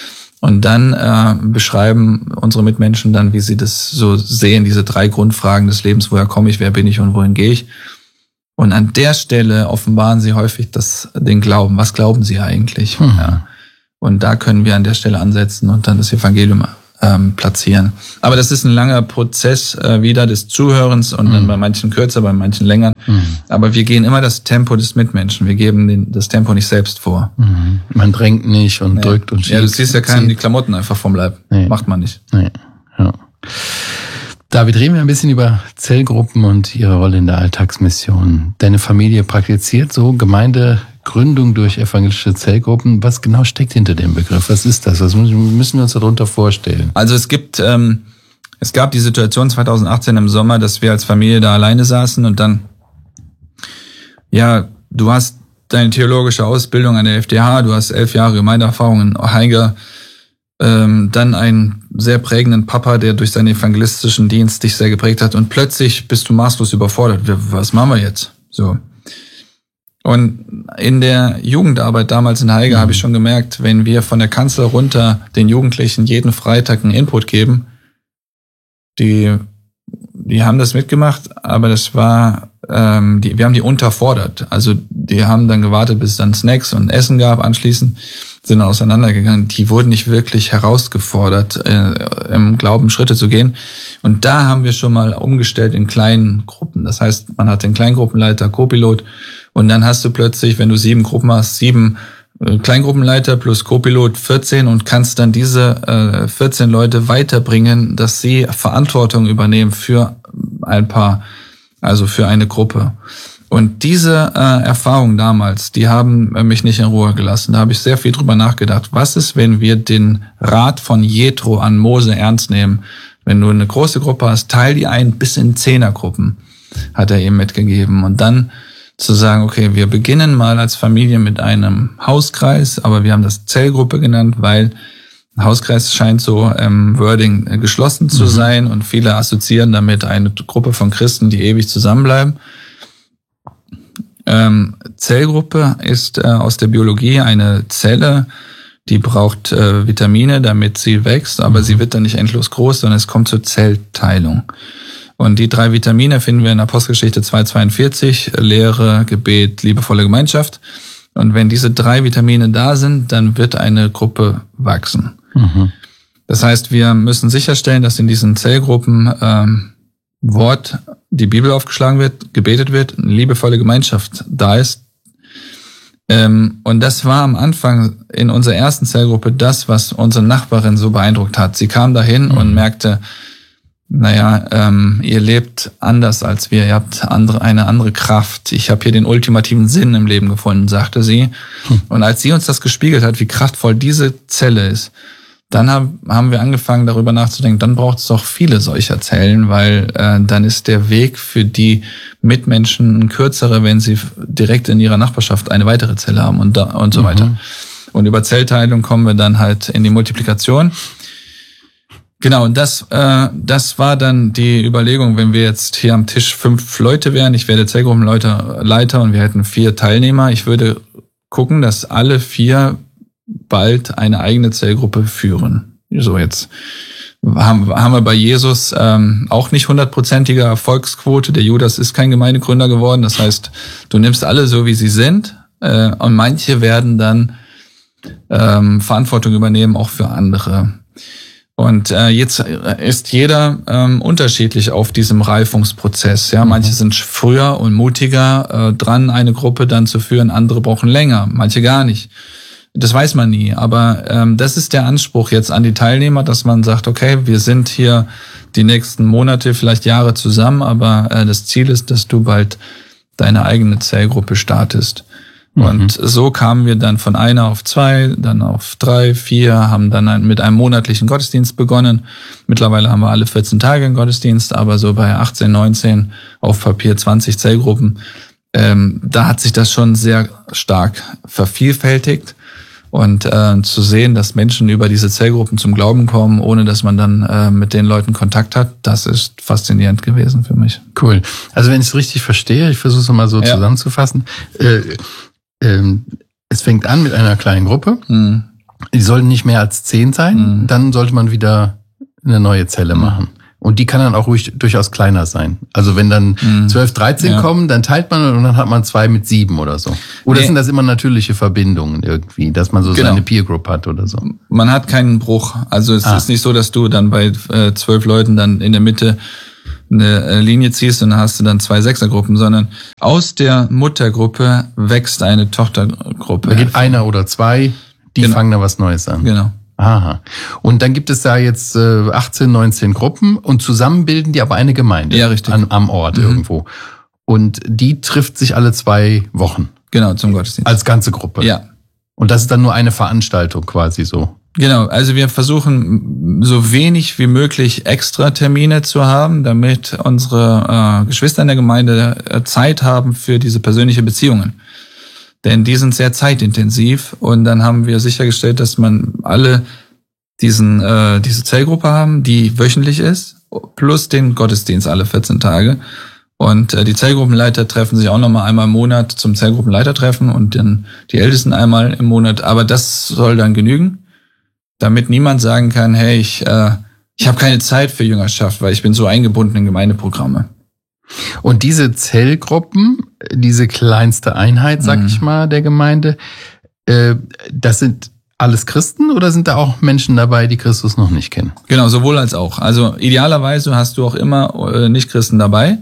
Und dann äh, beschreiben unsere Mitmenschen dann, wie sie das so sehen, diese drei Grundfragen des Lebens: Woher komme ich, wer bin ich und wohin gehe ich? Und an der Stelle offenbaren sie häufig das, den Glauben. Was glauben sie eigentlich? Mhm. Ja. Und da können wir an der Stelle ansetzen und dann das Evangelium ähm, platzieren. Aber das ist ein langer Prozess äh, wieder des Zuhörens und mhm. dann bei manchen kürzer, bei manchen länger. Mhm. Aber wir gehen immer das Tempo des Mitmenschen. Wir geben den, das Tempo nicht selbst vor. Mhm. Man drängt nicht und nee. drückt und schiebt. Ja, du siehst ja keinen die Klamotten einfach vom Leib. Nee. Macht man nicht. Nee. Ja. David, reden wir ein bisschen über Zellgruppen und ihre Rolle in der Alltagsmission. Deine Familie praktiziert so Gemeindegründung durch evangelische Zellgruppen. Was genau steckt hinter dem Begriff? Was ist das? Was müssen wir uns darunter vorstellen? Also es gibt, ähm, es gab die Situation zwanzig achtzehn im Sommer, dass wir als Familie da alleine saßen und dann, ja, du hast deine theologische Ausbildung an der F D H, du hast elf Jahre Gemeindeerfahrung in Haiger, ähm, dann einen sehr prägenden Papa, der durch seinen evangelistischen Dienst dich sehr geprägt hat und plötzlich bist du maßlos überfordert. Was machen wir jetzt? So. Und in der Jugendarbeit damals in Haiger mhm. habe ich schon gemerkt, wenn wir von der Kanzel runter den Jugendlichen jeden Freitag einen Input geben, die, die haben das mitgemacht, aber das war, ähm, die, wir haben die unterfordert. Also die haben dann gewartet, bis es dann Snacks und Essen gab anschließend, sind dann auseinandergegangen. Die wurden nicht wirklich herausgefordert, äh, im Glauben Schritte zu gehen. Und da haben wir schon mal umgestellt in kleinen Gruppen. Das heißt, man hat den Kleingruppenleiter, Co-Pilot, und dann hast du plötzlich, wenn du sieben Gruppen hast, sieben äh, Kleingruppenleiter plus Co-Pilot, vierzehn, und kannst dann diese äh, vierzehn Leute weiterbringen, dass sie Verantwortung übernehmen für ein Paar, also für eine Gruppe. Und diese äh, Erfahrungen damals, die haben mich nicht in Ruhe gelassen. Da habe ich sehr viel drüber nachgedacht. Was ist, wenn wir den Rat von Jethro an Mose ernst nehmen? Wenn du eine große Gruppe hast, teil die ein bis in Zehnergruppen, hat er ihm mitgegeben. Und dann zu sagen, okay, wir beginnen mal als Familie mit einem Hauskreis, aber wir haben das Zellgruppe genannt, weil Hauskreis scheint so im Wording äh, geschlossen zu mhm. sein und viele assoziieren damit eine Gruppe von Christen, die ewig zusammenbleiben. Ähm, Zellgruppe ist äh, aus der Biologie eine Zelle, die braucht äh, Vitamine, damit sie wächst, aber mhm. sie wird dann nicht endlos groß, sondern es kommt zur Zellteilung. Und die drei Vitamine finden wir in Apostelgeschichte zwei zweiundvierzig, Lehre, Gebet, liebevolle Gemeinschaft. Und wenn diese drei Vitamine da sind, dann wird eine Gruppe wachsen. Mhm. Das heißt, wir müssen sicherstellen, dass in diesen Zellgruppen ähm, Wort, die Bibel aufgeschlagen wird, gebetet wird, eine liebevolle Gemeinschaft da ist. Ähm, und das war am Anfang in unserer ersten Zellgruppe das, was unsere Nachbarin so beeindruckt hat. Sie kam dahin mhm. und merkte, naja, ähm, ihr lebt anders als wir, ihr habt andere, eine andere Kraft. Ich habe hier den ultimativen Sinn im Leben gefunden, sagte sie. Hm. Und als sie uns das gespiegelt hat, wie kraftvoll diese Zelle ist, dann haben, haben wir angefangen, darüber nachzudenken, dann braucht es doch viele solcher Zellen, weil äh, dann ist der Weg für die Mitmenschen ein kürzerer, wenn sie direkt in ihrer Nachbarschaft eine weitere Zelle haben und, da, und so mhm. weiter. Und über Zellteilung kommen wir dann halt in die Multiplikation. Genau, und das, äh, das war dann die Überlegung, wenn wir jetzt hier am Tisch fünf Leute wären, ich wäre der Zellgruppenleiter und wir hätten vier Teilnehmer, ich würde gucken, dass alle vier bald eine eigene Zellgruppe führen. So, jetzt haben, haben wir bei Jesus ähm, auch nicht hundertprozentige Erfolgsquote. Der Judas ist kein Gemeindegründer geworden, das heißt, du nimmst alle so, wie sie sind, äh, und manche werden dann ähm, Verantwortung übernehmen, auch für andere. Und äh, jetzt ist jeder ähm, unterschiedlich auf diesem Reifungsprozess. Ja, manche mhm. sind früher und mutiger äh, dran, eine Gruppe dann zu führen. Andere brauchen länger, manche gar nicht. Das weiß man nie. Aber ähm, das ist der Anspruch jetzt an die Teilnehmer, dass man sagt, okay, wir sind hier die nächsten Monate, vielleicht Jahre zusammen, aber äh, das Ziel ist, dass du bald deine eigene Zellgruppe startest. Und mhm. so kamen wir dann von einer auf zwei, dann auf drei, vier, haben dann mit einem monatlichen Gottesdienst begonnen. Mittlerweile haben wir alle vierzehn Tage einen Gottesdienst, aber so bei achtzehn, neunzehn, auf Papier zwanzig Zellgruppen. Ähm, da hat sich das schon sehr stark vervielfältigt. Und äh, zu sehen, dass Menschen über diese Zellgruppen zum Glauben kommen, ohne dass man dann äh, mit den Leuten Kontakt hat, das ist faszinierend gewesen für mich. Cool. Also wenn ich es richtig verstehe, ich versuche es mal so ja. zusammenzufassen, äh, äh, es fängt an mit einer kleinen Gruppe. Mhm. Die sollten nicht mehr als zehn sein, mhm. dann sollte man wieder eine neue Zelle mhm. machen. Und die kann dann auch ruhig durchaus kleiner sein. Also wenn dann mhm. zwölf, dreizehn ja. kommen, dann teilt man und dann hat man zwei mit sieben oder so. Oder nee. sind das immer natürliche Verbindungen irgendwie, dass man so genau. seine Peer Group hat oder so? Man hat keinen Bruch. Also es ah. ist nicht so, dass du dann bei äh, zwölf Leuten dann in der Mitte eine Linie ziehst und dann hast du dann zwei Sechsergruppen, sondern aus der Muttergruppe wächst eine Tochtergruppe. Da geht einer oder zwei, die genau. fangen da was Neues an. Genau. Aha. Und dann gibt es da jetzt äh, achtzehn, neunzehn Gruppen und zusammen bilden die aber eine Gemeinde. Ja, richtig. An, am Ort mhm. irgendwo. Und die trifft sich alle zwei Wochen. Genau, zum Gottesdienst. Als ganze Gruppe. Ja. Und das ist dann nur eine Veranstaltung quasi so. Genau, also wir versuchen so wenig wie möglich extra Termine zu haben, damit unsere äh, Geschwister in der Gemeinde äh, Zeit haben für diese persönliche Beziehungen. Denn die sind sehr zeitintensiv und dann haben wir sichergestellt, dass man alle diesen äh, diese Zellgruppe haben, die wöchentlich ist, plus den Gottesdienst alle vierzehn Tage. Und äh, die Zellgruppenleiter treffen sich auch nochmal einmal im Monat zum Zellgruppenleitertreffen und dann die Ältesten einmal im Monat. Aber das soll dann genügen, damit niemand sagen kann, hey, ich äh, ich habe keine Zeit für Jüngerschaft, weil ich bin so eingebunden in Gemeindeprogramme. Und diese Zellgruppen, diese kleinste Einheit, sag mhm. ich mal, der Gemeinde, äh, das sind alles Christen oder sind da auch Menschen dabei, die Christus noch nicht kennen? Genau, sowohl als auch. Also idealerweise hast du auch immer äh, Nicht-Christen dabei.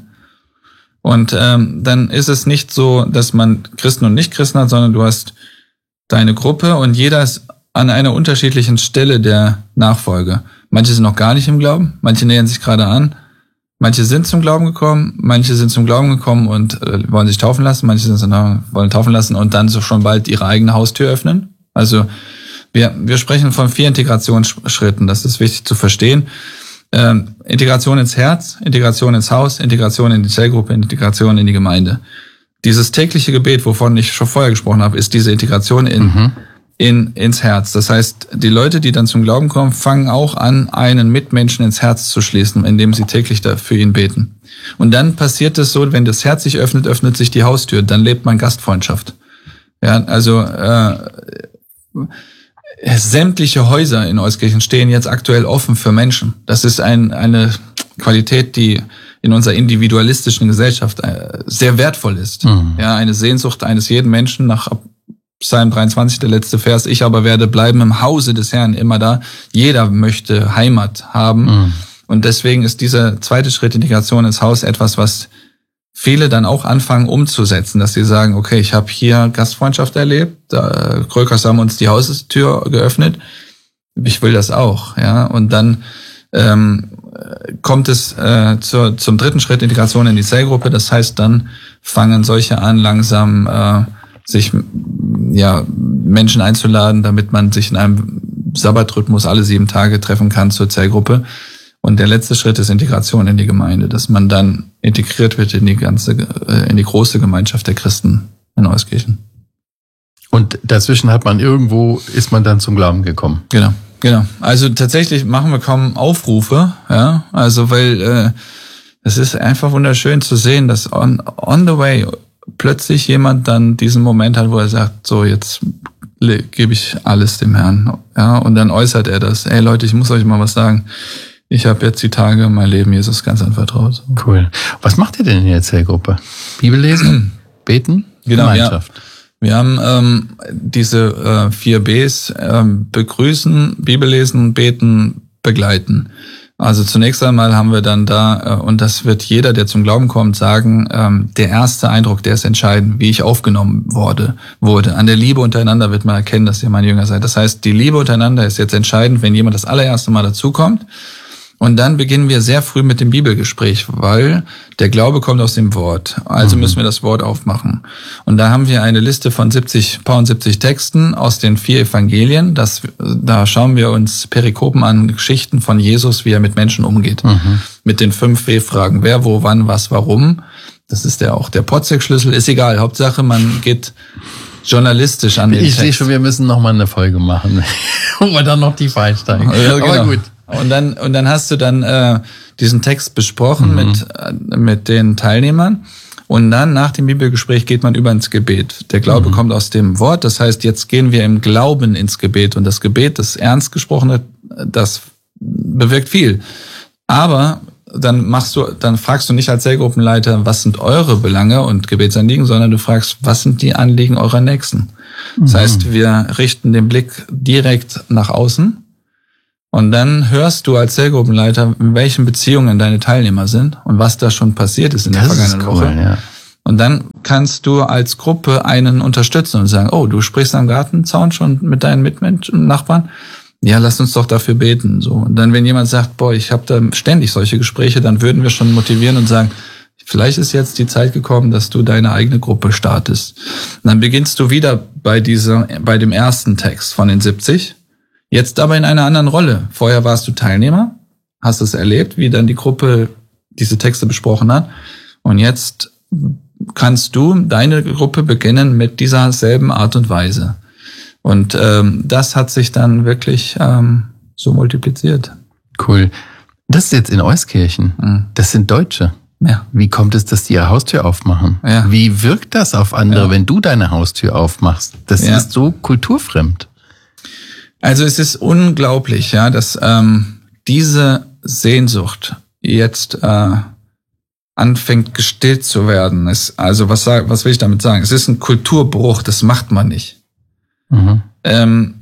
Und ähm, dann ist es nicht so, dass man Christen und Nicht-Christen hat, sondern du hast deine Gruppe und jeder ist an einer unterschiedlichen Stelle der Nachfolge. Manche sind noch gar nicht im Glauben, manche nähern sich gerade an. Manche sind zum Glauben gekommen, manche sind zum Glauben gekommen und äh, wollen sich taufen lassen, manche sind, äh, wollen taufen lassen und dann so schon bald ihre eigene Haustür öffnen. Also wir wir sprechen von vier Integrationsschritten, das ist wichtig zu verstehen. Ähm, Integration ins Herz, Integration ins Haus, Integration in die Zellgruppe, Integration in die Gemeinde. Dieses tägliche Gebet, wovon ich schon vorher gesprochen habe, ist diese Integration in mhm. in ins Herz. Das heißt, die Leute, die dann zum Glauben kommen, fangen auch an, einen Mitmenschen ins Herz zu schließen, indem sie täglich da für ihn beten. Und dann passiert es so, wenn das Herz sich öffnet, öffnet sich die Haustür, dann lebt man Gastfreundschaft. Ja, also äh, sämtliche Häuser in Euskirchen stehen jetzt aktuell offen für Menschen. Das ist ein, eine Qualität, die in unserer individualistischen Gesellschaft äh, sehr wertvoll ist. Mhm. Ja, eine Sehnsucht eines jeden Menschen nach Psalm dreiundzwanzig, der letzte Vers, ich aber werde bleiben im Hause des Herrn, immer da. Jeder möchte Heimat haben. Mhm. Und deswegen ist dieser zweite Schritt, Integration ins Haus, etwas, was viele dann auch anfangen umzusetzen, dass sie sagen, okay, ich habe hier Gastfreundschaft erlebt, da Krökers haben uns die Haustür geöffnet, ich will das auch. Ja. Und dann ähm, kommt es äh, zur, zum dritten Schritt, Integration in die Zellgruppe. Das heißt, dann fangen solche an, langsam äh, sich ja Menschen einzuladen, damit man sich in einem Sabbatrhythmus alle sieben Tage treffen kann zur Zellgruppe. Und der letzte Schritt ist Integration in die Gemeinde, dass man dann integriert wird in die ganze, in die große Gemeinschaft der Christen in Euskirchen. Und dazwischen hat man irgendwo, ist man dann zum Glauben gekommen. Genau, genau. Also tatsächlich machen wir kaum Aufrufe, ja, also weil äh, es ist einfach wunderschön zu sehen, dass on, on the way plötzlich jemand dann diesen Moment hat, wo er sagt, so jetzt gebe ich alles dem Herrn, ja, und dann äußert er das. Ey Leute, ich muss euch mal was sagen. Ich habe jetzt die Tage mein Leben Jesus ganz anvertraut. Cool. Was macht ihr denn in der Zellgruppe? Bibel lesen, beten, genau, Gemeinschaft? Ja. Wir haben ähm, diese äh, vier Bs, ähm, begrüßen, Bibel lesen, beten, begleiten. Also zunächst einmal haben wir dann da, äh, und das wird jeder, der zum Glauben kommt, sagen, ähm, der erste Eindruck, der ist entscheidend, wie ich aufgenommen wurde, wurde. An der Liebe untereinander wird man erkennen, dass ihr mein Jünger seid. Das heißt, die Liebe untereinander ist jetzt entscheidend, wenn jemand das allererste Mal dazukommt. Und dann beginnen wir sehr früh mit dem Bibelgespräch, weil der Glaube kommt aus dem Wort. Also mhm. müssen wir das Wort aufmachen. Und da haben wir eine Liste von siebzig, paar siebzig Texten aus den vier Evangelien. Das, da schauen wir uns Perikopen an, Geschichten von Jesus, wie er mit Menschen umgeht. Mhm. Mit den fünf W-Fragen. Wer, wo, wann, was, warum. Das ist ja auch der Potzek-Schlüssel. Ist egal. Hauptsache, man geht journalistisch an den ich Text. Ich sehe schon, wir müssen noch mal eine Folge machen, wo wir dann noch tief einsteigen. Ja, genau. Aber gut. Und dann und dann hast du dann äh, diesen Text besprochen mhm. mit äh, mit den Teilnehmern Und dann nach dem Bibelgespräch geht man über ins Gebet. Der Glaube mhm. kommt aus dem Wort. Das heißt, jetzt gehen wir im Glauben ins Gebet. Und das Gebet, das ernst gesprochene, das bewirkt viel. Aber dann machst du, dann fragst du nicht als Zellgruppenleiter, was sind eure Belange und Gebetsanliegen, sondern du fragst, was sind die Anliegen eurer Nächsten? Das mhm. heißt, wir richten den Blick direkt nach außen. Und dann hörst du als Zellgruppenleiter, in welchen Beziehungen deine Teilnehmer sind und was da schon passiert ist in der das vergangenen cool, Woche. Ja. Und dann kannst du als Gruppe einen unterstützen und sagen, oh, du sprichst am Gartenzaun schon mit deinen Mitmenschen, Nachbarn? Ja, lass uns doch dafür beten. So. Und dann, wenn jemand sagt, boah, ich habe da ständig solche Gespräche, dann würden wir schon motivieren und sagen, vielleicht ist jetzt die Zeit gekommen, dass du deine eigene Gruppe startest. Und dann beginnst du wieder bei dieser, bei dem ersten Text von den siebzig. Jetzt aber in einer anderen Rolle. Vorher warst du Teilnehmer, hast es erlebt, wie dann die Gruppe diese Texte besprochen hat. Und jetzt kannst du deine Gruppe beginnen mit dieser selben Art und Weise. Und ähm, das hat sich dann wirklich ähm, so multipliziert. Cool. Das ist jetzt in Euskirchen. Mhm. Das sind Deutsche. Ja. Wie kommt es, dass die ihre Haustür aufmachen? Ja. Wie wirkt das auf andere, ja. wenn du deine Haustür aufmachst? Das ja. ist so kulturfremd. Also es ist unglaublich, ja, dass ähm, diese Sehnsucht jetzt äh, anfängt gestillt zu werden. Es, also was sag, was will ich damit sagen? Es ist ein Kulturbruch, das macht man nicht. Mhm. Ähm,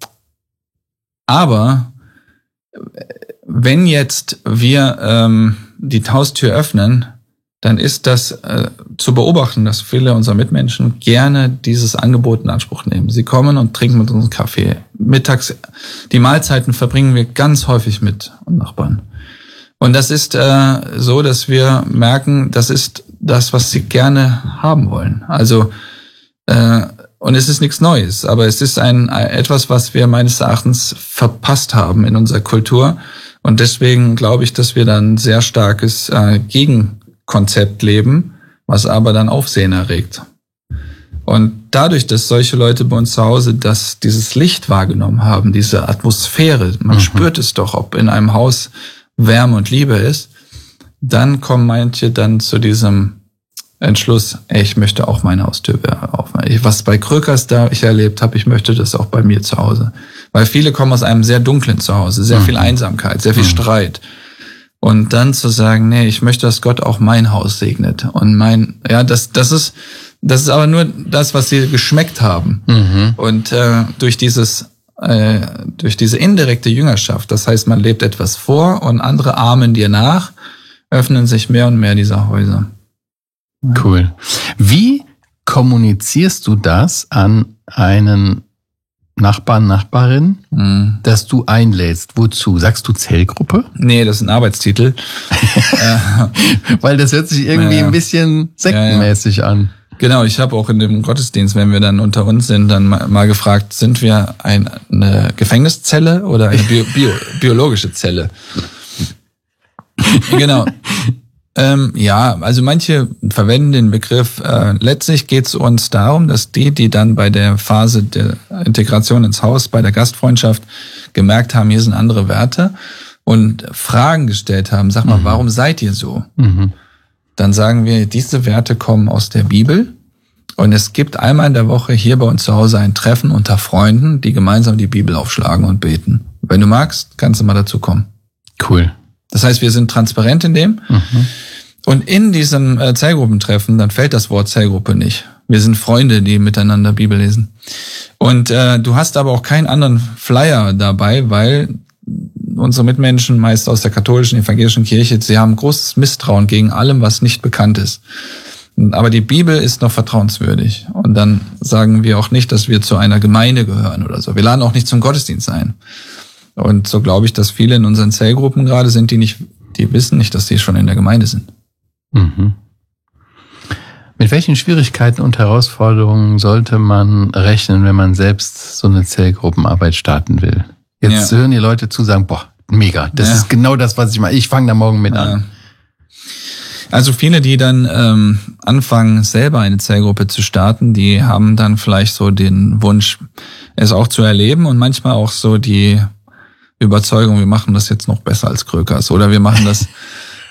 aber wenn jetzt wir ähm, die Haustür öffnen, dann ist das äh, zu beobachten, dass viele unserer Mitmenschen gerne dieses Angebot in Anspruch nehmen. Sie kommen und trinken mit uns Kaffee. Mittags, die Mahlzeiten verbringen wir ganz häufig mit Nachbarn. Und das ist äh, so, dass wir merken, das ist das, was sie gerne haben wollen. Also äh, und es ist nichts Neues, aber es ist ein etwas, was wir meines Erachtens verpasst haben in unserer Kultur. Und deswegen glaube ich, dass wir dann ein sehr starkes äh, Gegenkonzept leben, was aber dann Aufsehen erregt. Und dadurch, dass solche Leute bei uns zu Hause das, dieses Licht wahrgenommen haben, diese Atmosphäre, man mhm. spürt es doch, ob in einem Haus Wärme und Liebe ist, dann kommen manche dann zu diesem Entschluss, ey, ich möchte auch meine Haustür aufmachen. Was bei Krökers da ich erlebt habe, ich möchte das auch bei mir zu Hause. Weil viele kommen aus einem sehr dunklen Zuhause, sehr mhm. viel Einsamkeit, sehr viel mhm. Streit. Und dann zu sagen, nee, ich möchte, dass Gott auch mein Haus segnet. Und mein, ja, das, das ist, das ist aber nur das, was sie geschmeckt haben. Mhm. Und äh, durch dieses, äh, durch diese indirekte Jüngerschaft, das heißt, man lebt etwas vor und andere ahmen dir nach, öffnen sich mehr und mehr dieser Häuser. Cool. Wie kommunizierst du das an einen Nachbarn, Nachbarin, mhm. dass du einlädst? Wozu? Sagst du Zellgruppe? Nee, das ist ein Arbeitstitel. Weil das hört sich irgendwie ja, ja. ein bisschen sektenmäßig ja, ja. an. Genau, ich habe auch in dem Gottesdienst, wenn wir dann unter uns sind, dann mal gefragt, sind wir eine Gefängniszelle oder eine Bio, Bio, biologische Zelle? Genau. Ähm, ja, also manche verwenden den Begriff, äh, letztlich geht es uns darum, dass die, die dann bei der Phase der Integration ins Haus, bei der Gastfreundschaft gemerkt haben, hier sind andere Werte und Fragen gestellt haben, sag mal, mhm. warum seid ihr so? Mhm. Dann sagen wir, diese Werte kommen aus der Bibel und es gibt einmal in der Woche hier bei uns zu Hause ein Treffen unter Freunden, die gemeinsam die Bibel aufschlagen und beten. Wenn du magst, kannst du mal dazu kommen. Cool. Das heißt, wir sind transparent in dem. Mhm. Und in diesem äh, Zellgruppentreffen, dann fällt das Wort Zellgruppe nicht. Wir sind Freunde, die miteinander Bibel lesen. Und äh, du hast aber auch keinen anderen Flyer dabei, weil unsere Mitmenschen, meist aus der katholischen, evangelischen Kirche, sie haben großes Misstrauen gegen allem, was nicht bekannt ist. Aber die Bibel ist noch vertrauenswürdig. Und dann sagen wir auch nicht, dass wir zu einer Gemeinde gehören oder so. Wir laden auch nicht zum Gottesdienst ein. Und so glaube ich, dass viele in unseren Zellgruppen gerade sind, die nicht, die wissen nicht, dass sie schon in der Gemeinde sind. Mhm. Mit welchen Schwierigkeiten und Herausforderungen sollte man rechnen, wenn man selbst so eine Zellgruppenarbeit starten will? Jetzt ja. hören die Leute zu, sagen, boah, mega, das ja. ist genau das, was ich mache. Ich fange da morgen mit ja. an. Also viele, die dann ähm, anfangen, selber eine Zellgruppe zu starten, die haben dann vielleicht so den Wunsch, es auch zu erleben und manchmal auch so die Überzeugung, wir machen das jetzt noch besser als Krökers oder wir machen das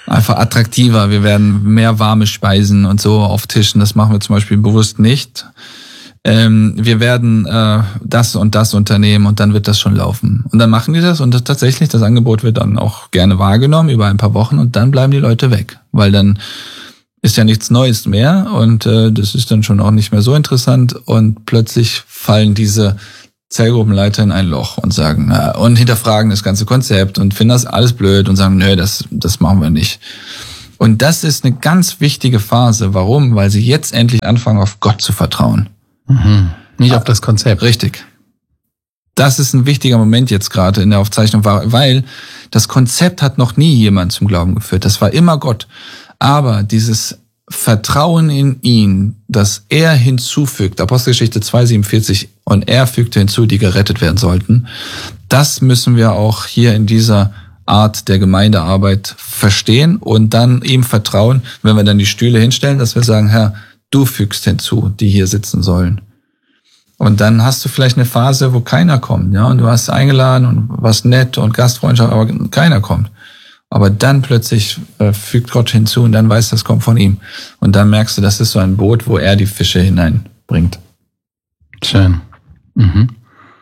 einfach attraktiver. Wir werden mehr warme Speisen und so auftischen. Das machen wir zum Beispiel bewusst nicht. Ähm, wir werden äh, das und das unternehmen und dann wird das schon laufen. Und dann machen die das und das, tatsächlich, das Angebot wird dann auch gerne wahrgenommen über ein paar Wochen und dann bleiben die Leute weg. Weil dann ist ja nichts Neues mehr und äh, das ist dann schon auch nicht mehr so interessant und plötzlich fallen diese Zellgruppenleiter in ein Loch und sagen, na, und hinterfragen das ganze Konzept und finden das alles blöd und sagen, nö, das, das machen wir nicht. Und das ist eine ganz wichtige Phase. Warum? Weil sie jetzt endlich anfangen, auf Gott zu vertrauen. Mhm. Nicht auf das Konzept. Richtig. Das ist ein wichtiger Moment jetzt gerade in der Aufzeichnung, weil das Konzept hat noch nie jemand zum Glauben geführt. Das war immer Gott. Aber dieses Vertrauen in ihn, dass er hinzufügt, Apostelgeschichte zwei siebenundvierzig, und er fügte hinzu, die gerettet werden sollten, das müssen wir auch hier in dieser Art der Gemeindearbeit verstehen und dann ihm vertrauen, wenn wir dann die Stühle hinstellen, dass wir sagen, Herr, du fügst hinzu, die hier sitzen sollen. Und dann hast du vielleicht eine Phase, wo keiner kommt, ja, und du hast eingeladen und warst nett und Gastfreundschaft, aber keiner kommt. Aber dann plötzlich äh, fügt Gott hinzu und dann weißt du, das kommt von ihm. Und dann merkst du, das ist so ein Boot, wo er die Fische hineinbringt. Schön. Mhm.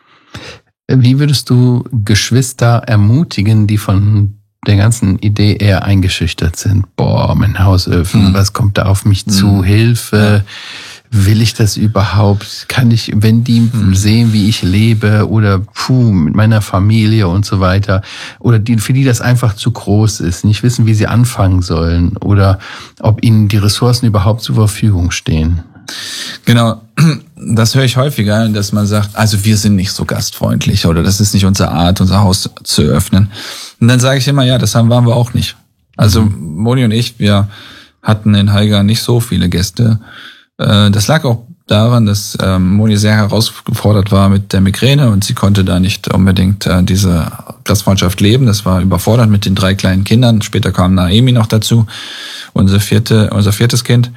Wie würdest du Geschwister ermutigen, die von der ganzen Idee eher eingeschüchtert sind? Boah, mein Hausöfen, mhm. was kommt da auf mich zu? Mhm. Hilfe. Ja. Will ich das überhaupt? Kann ich, wenn die mhm. sehen, wie ich lebe oder puh, mit meiner Familie und so weiter, oder die, für die das einfach zu groß ist, nicht wissen, wie sie anfangen sollen oder ob ihnen die Ressourcen überhaupt zur Verfügung stehen? Genau, das höre ich häufiger, dass man sagt, also wir sind nicht so gastfreundlich oder das ist nicht unsere Art, unser Haus zu öffnen. Und dann sage ich immer, ja, das haben waren wir auch nicht. Also mhm. Moni und ich, wir hatten in Haiger nicht so viele Gäste. Das lag auch daran, dass ähm, Moni sehr herausgefordert war mit der Migräne und sie konnte da nicht unbedingt äh, diese Gastfreundschaft leben. Das war überfordert mit den drei kleinen Kindern. Später kam Naemi noch dazu, unser vierte, unser viertes Kind.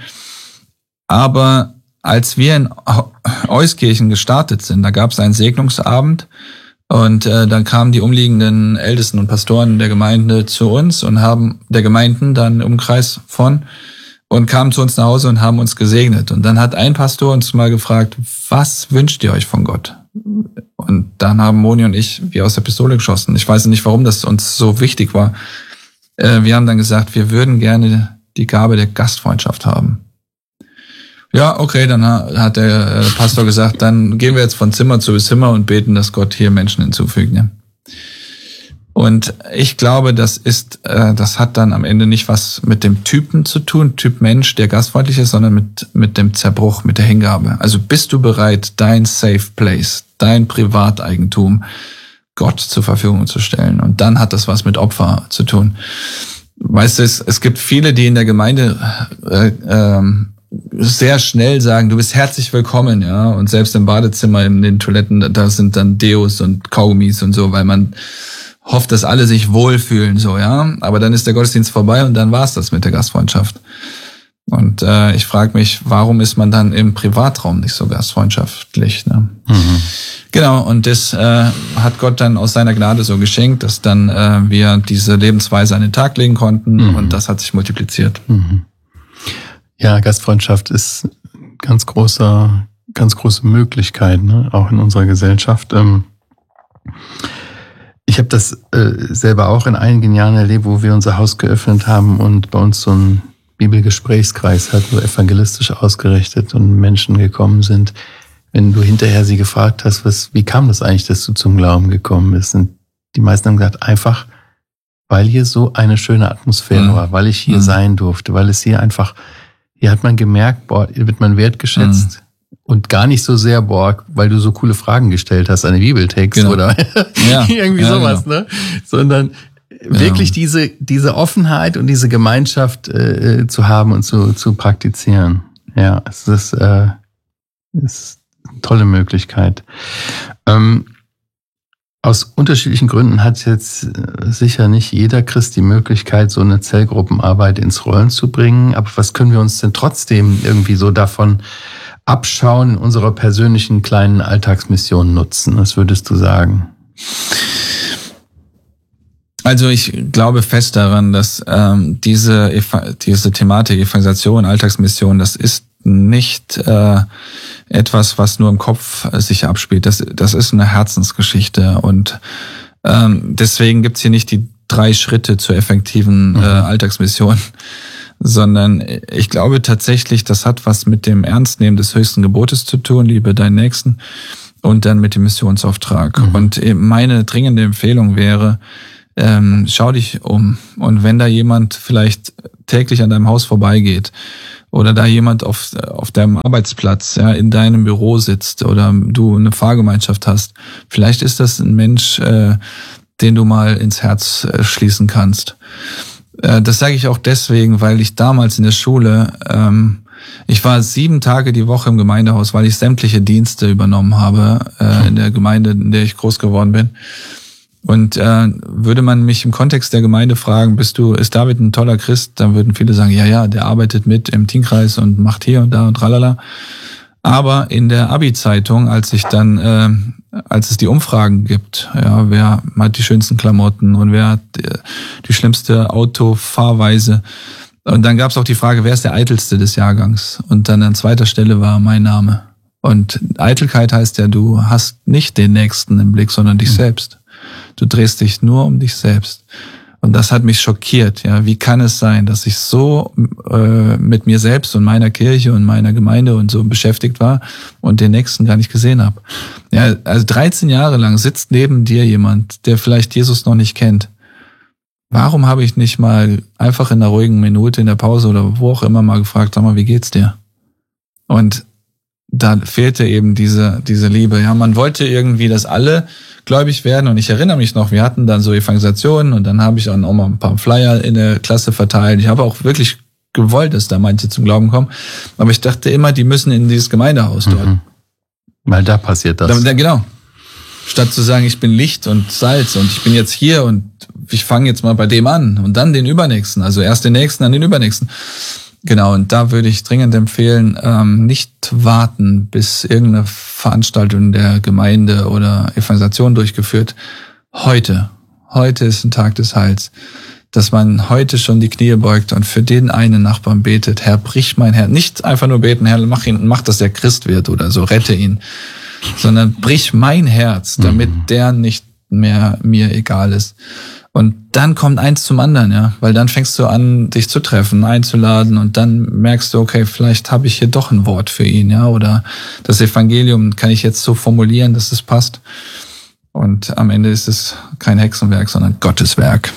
Aber als wir in Euskirchen gestartet sind, da gab es einen Segnungsabend und äh, dann kamen die umliegenden Ältesten und Pastoren der Gemeinde zu uns und haben der Gemeinden dann im Umkreis von und kamen zu uns nach Hause und haben uns gesegnet. Und dann hat ein Pastor uns mal gefragt, was wünscht ihr euch von Gott? Und dann haben Moni und ich wie aus der Pistole geschossen. Ich weiß nicht, warum das uns so wichtig war. Wir haben dann gesagt, wir würden gerne die Gabe der Gastfreundschaft haben. Ja, okay, dann hat der Pastor gesagt, dann gehen wir jetzt von Zimmer zu Zimmer und beten, dass Gott hier Menschen hinzufügt. Ja. Und ich glaube, das ist, äh, das hat dann am Ende nicht was mit dem Typen zu tun, Typ Mensch, der gastfreundlich ist, sondern mit mit dem Zerbruch, mit der Hingabe. Also bist du bereit, dein Safe Place, dein Privateigentum Gott zur Verfügung zu stellen? Und dann hat das was mit Opfer zu tun. Weißt du, es, es gibt viele, die in der Gemeinde äh, ähm, sehr schnell sagen, du bist herzlich willkommen, ja. Und selbst im Badezimmer, in den Toiletten, da sind dann Deos und Kaugummis und so, weil man hofft, dass alle sich wohlfühlen, so, ja. Aber dann ist der Gottesdienst vorbei und dann war's das mit der Gastfreundschaft. Und äh, ich frage mich, warum ist man dann im Privatraum nicht so gastfreundschaftlich, ne? Mhm. Genau, und das äh, hat Gott dann aus seiner Gnade so geschenkt, dass dann äh, wir diese Lebensweise an den Tag legen konnten mhm. und das hat sich multipliziert. Mhm. Ja, Gastfreundschaft ist ganz großer, ganz große Möglichkeit, ne? Auch in unserer Gesellschaft. Ähm, Ich habe das äh, selber auch in einigen Jahren erlebt, wo wir unser Haus geöffnet haben und bei uns so ein Bibelgesprächskreis hat, so evangelistisch ausgerichtet und Menschen gekommen sind. Wenn du hinterher sie gefragt hast, was, wie kam das eigentlich, dass du zum Glauben gekommen bist? Und die meisten haben gesagt, einfach, weil hier so eine schöne Atmosphäre mhm. war, weil ich hier mhm. sein durfte, weil es hier einfach, hier hat man gemerkt, boah, hier wird man wertgeschätzt. Mhm. Und gar nicht so sehr, boah, weil du so coole Fragen gestellt hast an den Bibeltext genau. oder ja. irgendwie ja, sowas, genau. ne? Sondern ja. wirklich diese diese Offenheit und diese Gemeinschaft äh, zu haben und zu zu praktizieren. Ja, es ist, äh, ist eine tolle Möglichkeit. Ähm, aus unterschiedlichen Gründen hat jetzt sicher nicht jeder Christ die Möglichkeit, so eine Zellgruppenarbeit ins Rollen zu bringen. Aber was können wir uns denn trotzdem irgendwie so davon abschauen, in unserer persönlichen kleinen Alltagsmission nutzen? Was würdest du sagen? Also ich glaube fest daran, dass ähm, diese diese Thematik Evangelisation, Alltagsmission, das ist nicht äh, etwas, was nur im Kopf sich abspielt. Das das ist eine Herzensgeschichte und ähm, deswegen gibt's hier nicht die drei Schritte zur effektiven äh, Alltagsmission, sondern ich glaube tatsächlich, das hat was mit dem Ernstnehmen des höchsten Gebotes zu tun, liebe deinen Nächsten, und dann mit dem Missionsauftrag. Mhm. Und meine dringende Empfehlung wäre, ähm, schau dich um. Und wenn da jemand vielleicht täglich an deinem Haus vorbeigeht oder da jemand auf auf deinem Arbeitsplatz, ja, in deinem Büro sitzt oder du eine Fahrgemeinschaft hast, vielleicht ist das ein Mensch, äh, den du mal ins Herz äh, schließen kannst. Äh, das sage ich auch deswegen, weil ich damals in der Schule, ähm, ich war sieben Tage die Woche im Gemeindehaus, weil ich sämtliche Dienste übernommen habe äh, in der Gemeinde, in der ich groß geworden bin. Und äh, würde man mich im Kontext der Gemeinde fragen, bist du, ist David ein toller Christ? Dann würden viele sagen, ja, ja, der arbeitet mit im Teamkreis und macht hier und da und tralala. Aber in der Abi-Zeitung, als ich dann, äh, als es die Umfragen gibt, ja, wer hat die schönsten Klamotten und wer hat die, die schlimmste Autofahrweise, und dann gab es auch die Frage, wer ist der Eitelste des Jahrgangs? Und dann an zweiter Stelle war mein Name. Und Eitelkeit heißt ja, du hast nicht den Nächsten im Blick, sondern dich mhm. selbst. Du drehst dich nur um dich selbst. Und das hat mich schockiert. Ja, wie kann es sein, dass ich so äh, mit mir selbst und meiner Kirche und meiner Gemeinde und so beschäftigt war und den Nächsten gar nicht gesehen habe? Ja, also dreizehn Jahre lang sitzt neben dir jemand, der vielleicht Jesus noch nicht kennt. Warum habe ich nicht mal einfach in einer ruhigen Minute in der Pause oder wo auch immer mal gefragt, sag mal, wie geht's dir? Und da fehlte eben diese diese Liebe. Ja, man wollte irgendwie, dass alle gläubig werden. Und ich erinnere mich noch, wir hatten dann so Evangelisationen und dann habe ich auch mal ein paar Flyer in der Klasse verteilt. Ich habe auch wirklich gewollt, dass da manche zum Glauben kommen. Aber ich dachte immer, die müssen in dieses Gemeindehaus dort. Mhm. Weil da passiert das. Da, da, genau. Statt zu sagen, ich bin Licht und Salz und ich bin jetzt hier und ich fange jetzt mal bei dem an und dann den Übernächsten. Also erst den Nächsten, dann den Übernächsten. Genau, und da würde ich dringend empfehlen, ähm, nicht warten, bis irgendeine Veranstaltung der Gemeinde oder Evangelisation durchgeführt. Heute, heute ist ein Tag des Heils, dass man heute schon die Knie beugt und für den einen Nachbarn betet, Herr, brich mein Herz. Nicht einfach nur beten, Herr, mach ihn, mach, dass er Christ wird oder so, rette ihn, sondern brich mein Herz, damit mhm. der nicht mehr mir egal ist. Und dann kommt eins zum anderen, ja, weil dann fängst du an, dich zu treffen, einzuladen und dann merkst du, okay, vielleicht habe ich hier doch ein Wort für ihn, ja, oder das Evangelium kann ich jetzt so formulieren, dass es passt. Und am Ende ist es kein Hexenwerk, sondern Gottes Werk.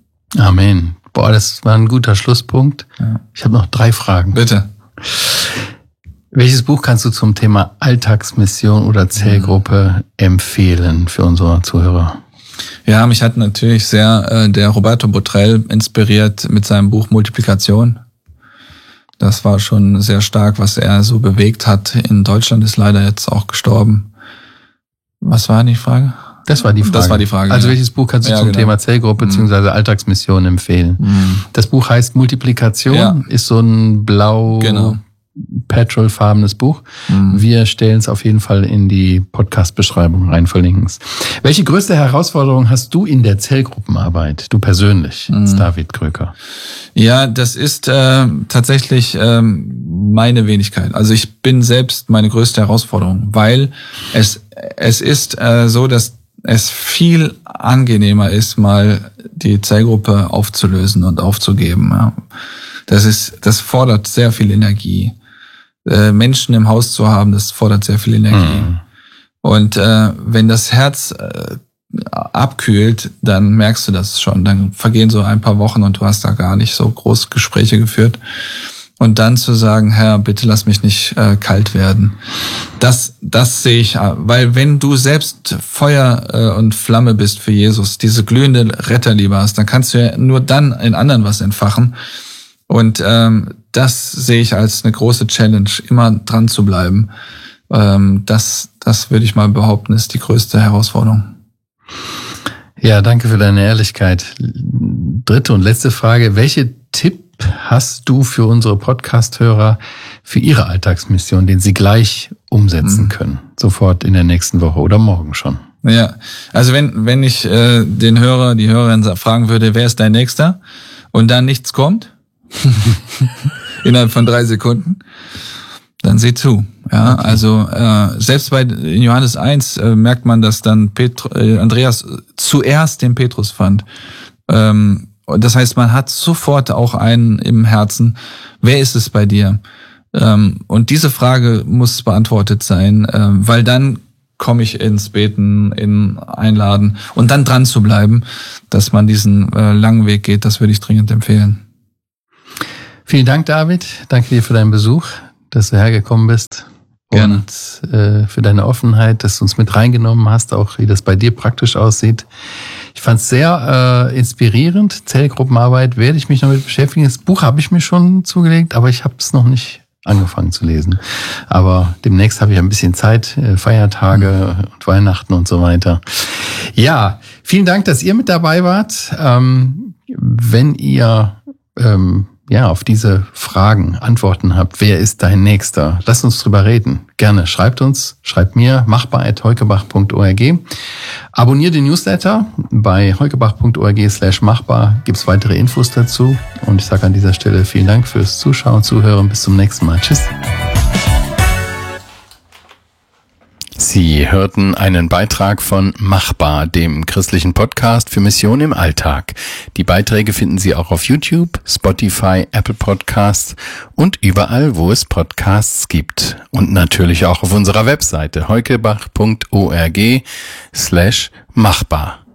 Amen. Boah, das war ein guter Schlusspunkt. Ja. Ich habe noch drei Fragen. Bitte. Welches Buch kannst du zum Thema Alltagsmission oder Zellgruppe empfehlen für unsere Zuhörer? Ja, mich hat natürlich sehr äh, der Roberto Botrel inspiriert mit seinem Buch Multiplikation. Das war schon sehr stark, was er so bewegt hat. In Deutschland ist leider jetzt auch gestorben. Was war die Frage? Das war die Frage. Das war die Frage. Also ja. welches Buch kannst du ja, zum genau. Thema Zellgruppe bzw. Alltagsmission empfehlen? Mhm. Das Buch heißt Multiplikation, ja. ist so ein blau genau. petrolfarbenes Buch. Mhm. Wir stellen es auf jeden Fall in die Podcast-Beschreibung rein, verlinken es. Welche größte Herausforderung hast du in der Zellgruppenarbeit, du persönlich, mhm. David Kröker? Ja, das ist äh, tatsächlich äh, meine Wenigkeit. Also ich bin selbst meine größte Herausforderung, weil es es ist äh, so, dass es viel angenehmer ist, mal die Zellgruppe aufzulösen und aufzugeben. Ja. Das ist, das fordert sehr viel Energie. Äh, Menschen im Haus zu haben, das fordert sehr viel Energie. Mhm. Und äh, wenn das Herz äh, abkühlt, dann merkst du das schon. Dann vergehen so ein paar Wochen und du hast da gar nicht so groß Gespräche geführt. Und dann zu sagen, Herr, bitte lass mich nicht äh, kalt werden. Das, das sehe ich, weil wenn du selbst Feuer äh, und Flamme bist für Jesus, diese glühende Retterliebe hast, dann kannst du ja nur dann in anderen was entfachen. Und ähm, das sehe ich als eine große Challenge, immer dran zu bleiben. Ähm, das, das würde ich mal behaupten, ist die größte Herausforderung. Ja, danke für deine Ehrlichkeit. Dritte und letzte Frage. Welche Tipp hast du für unsere Podcast-Hörer für ihre Alltagsmission, den sie gleich umsetzen mhm. können? Sofort in der nächsten Woche oder morgen schon? Ja, also wenn wenn ich äh, den Hörer, die Hörerin fragen würde, wer ist dein Nächster? Und dann nichts kommt, innerhalb von drei Sekunden, dann sieh zu. Ja, okay. Also äh, selbst bei in Johannes eins äh, merkt man, dass dann Petru, äh, Andreas zuerst den Petrus fand. Ähm, das heißt, man hat sofort auch einen im Herzen. Wer ist es bei dir? Ähm, und diese Frage muss beantwortet sein, äh, weil dann komme ich ins Beten, in Einladen und dann dran zu bleiben, dass man diesen äh, langen Weg geht. Das würde ich dringend empfehlen. Vielen Dank, David. Danke dir für deinen Besuch, dass du hergekommen bist. Gerne. Und äh, für deine Offenheit, dass du uns mit reingenommen hast, auch wie das bei dir praktisch aussieht. Ich fand es sehr äh, inspirierend. Zellgruppenarbeit werde ich mich noch mit beschäftigen. Das Buch habe ich mir schon zugelegt, aber ich habe es noch nicht angefangen zu lesen. Aber demnächst habe ich ein bisschen Zeit, äh, Feiertage und Weihnachten und so weiter. Ja, vielen Dank, dass ihr mit dabei wart. Ähm, wenn ihr ähm, ja auf diese Fragen Antworten habt, wer ist dein Nächster? Lasst uns drüber reden. Gerne, schreibt uns, schreibt mir, machbar at heukebach punkt org. Abonniert den Newsletter. Bei heukebach punkt org slash machbar gibt's weitere Infos dazu. Und ich sage an dieser Stelle vielen Dank fürs Zuschauen, Zuhören. Bis zum nächsten Mal. Tschüss. Sie hörten einen Beitrag von Machbar, dem christlichen Podcast für Mission im Alltag. Die Beiträge finden Sie auch auf YouTube, Spotify, Apple Podcasts und überall, wo es Podcasts gibt. Und natürlich auch auf unserer Webseite heukebach punkt org slash machbar.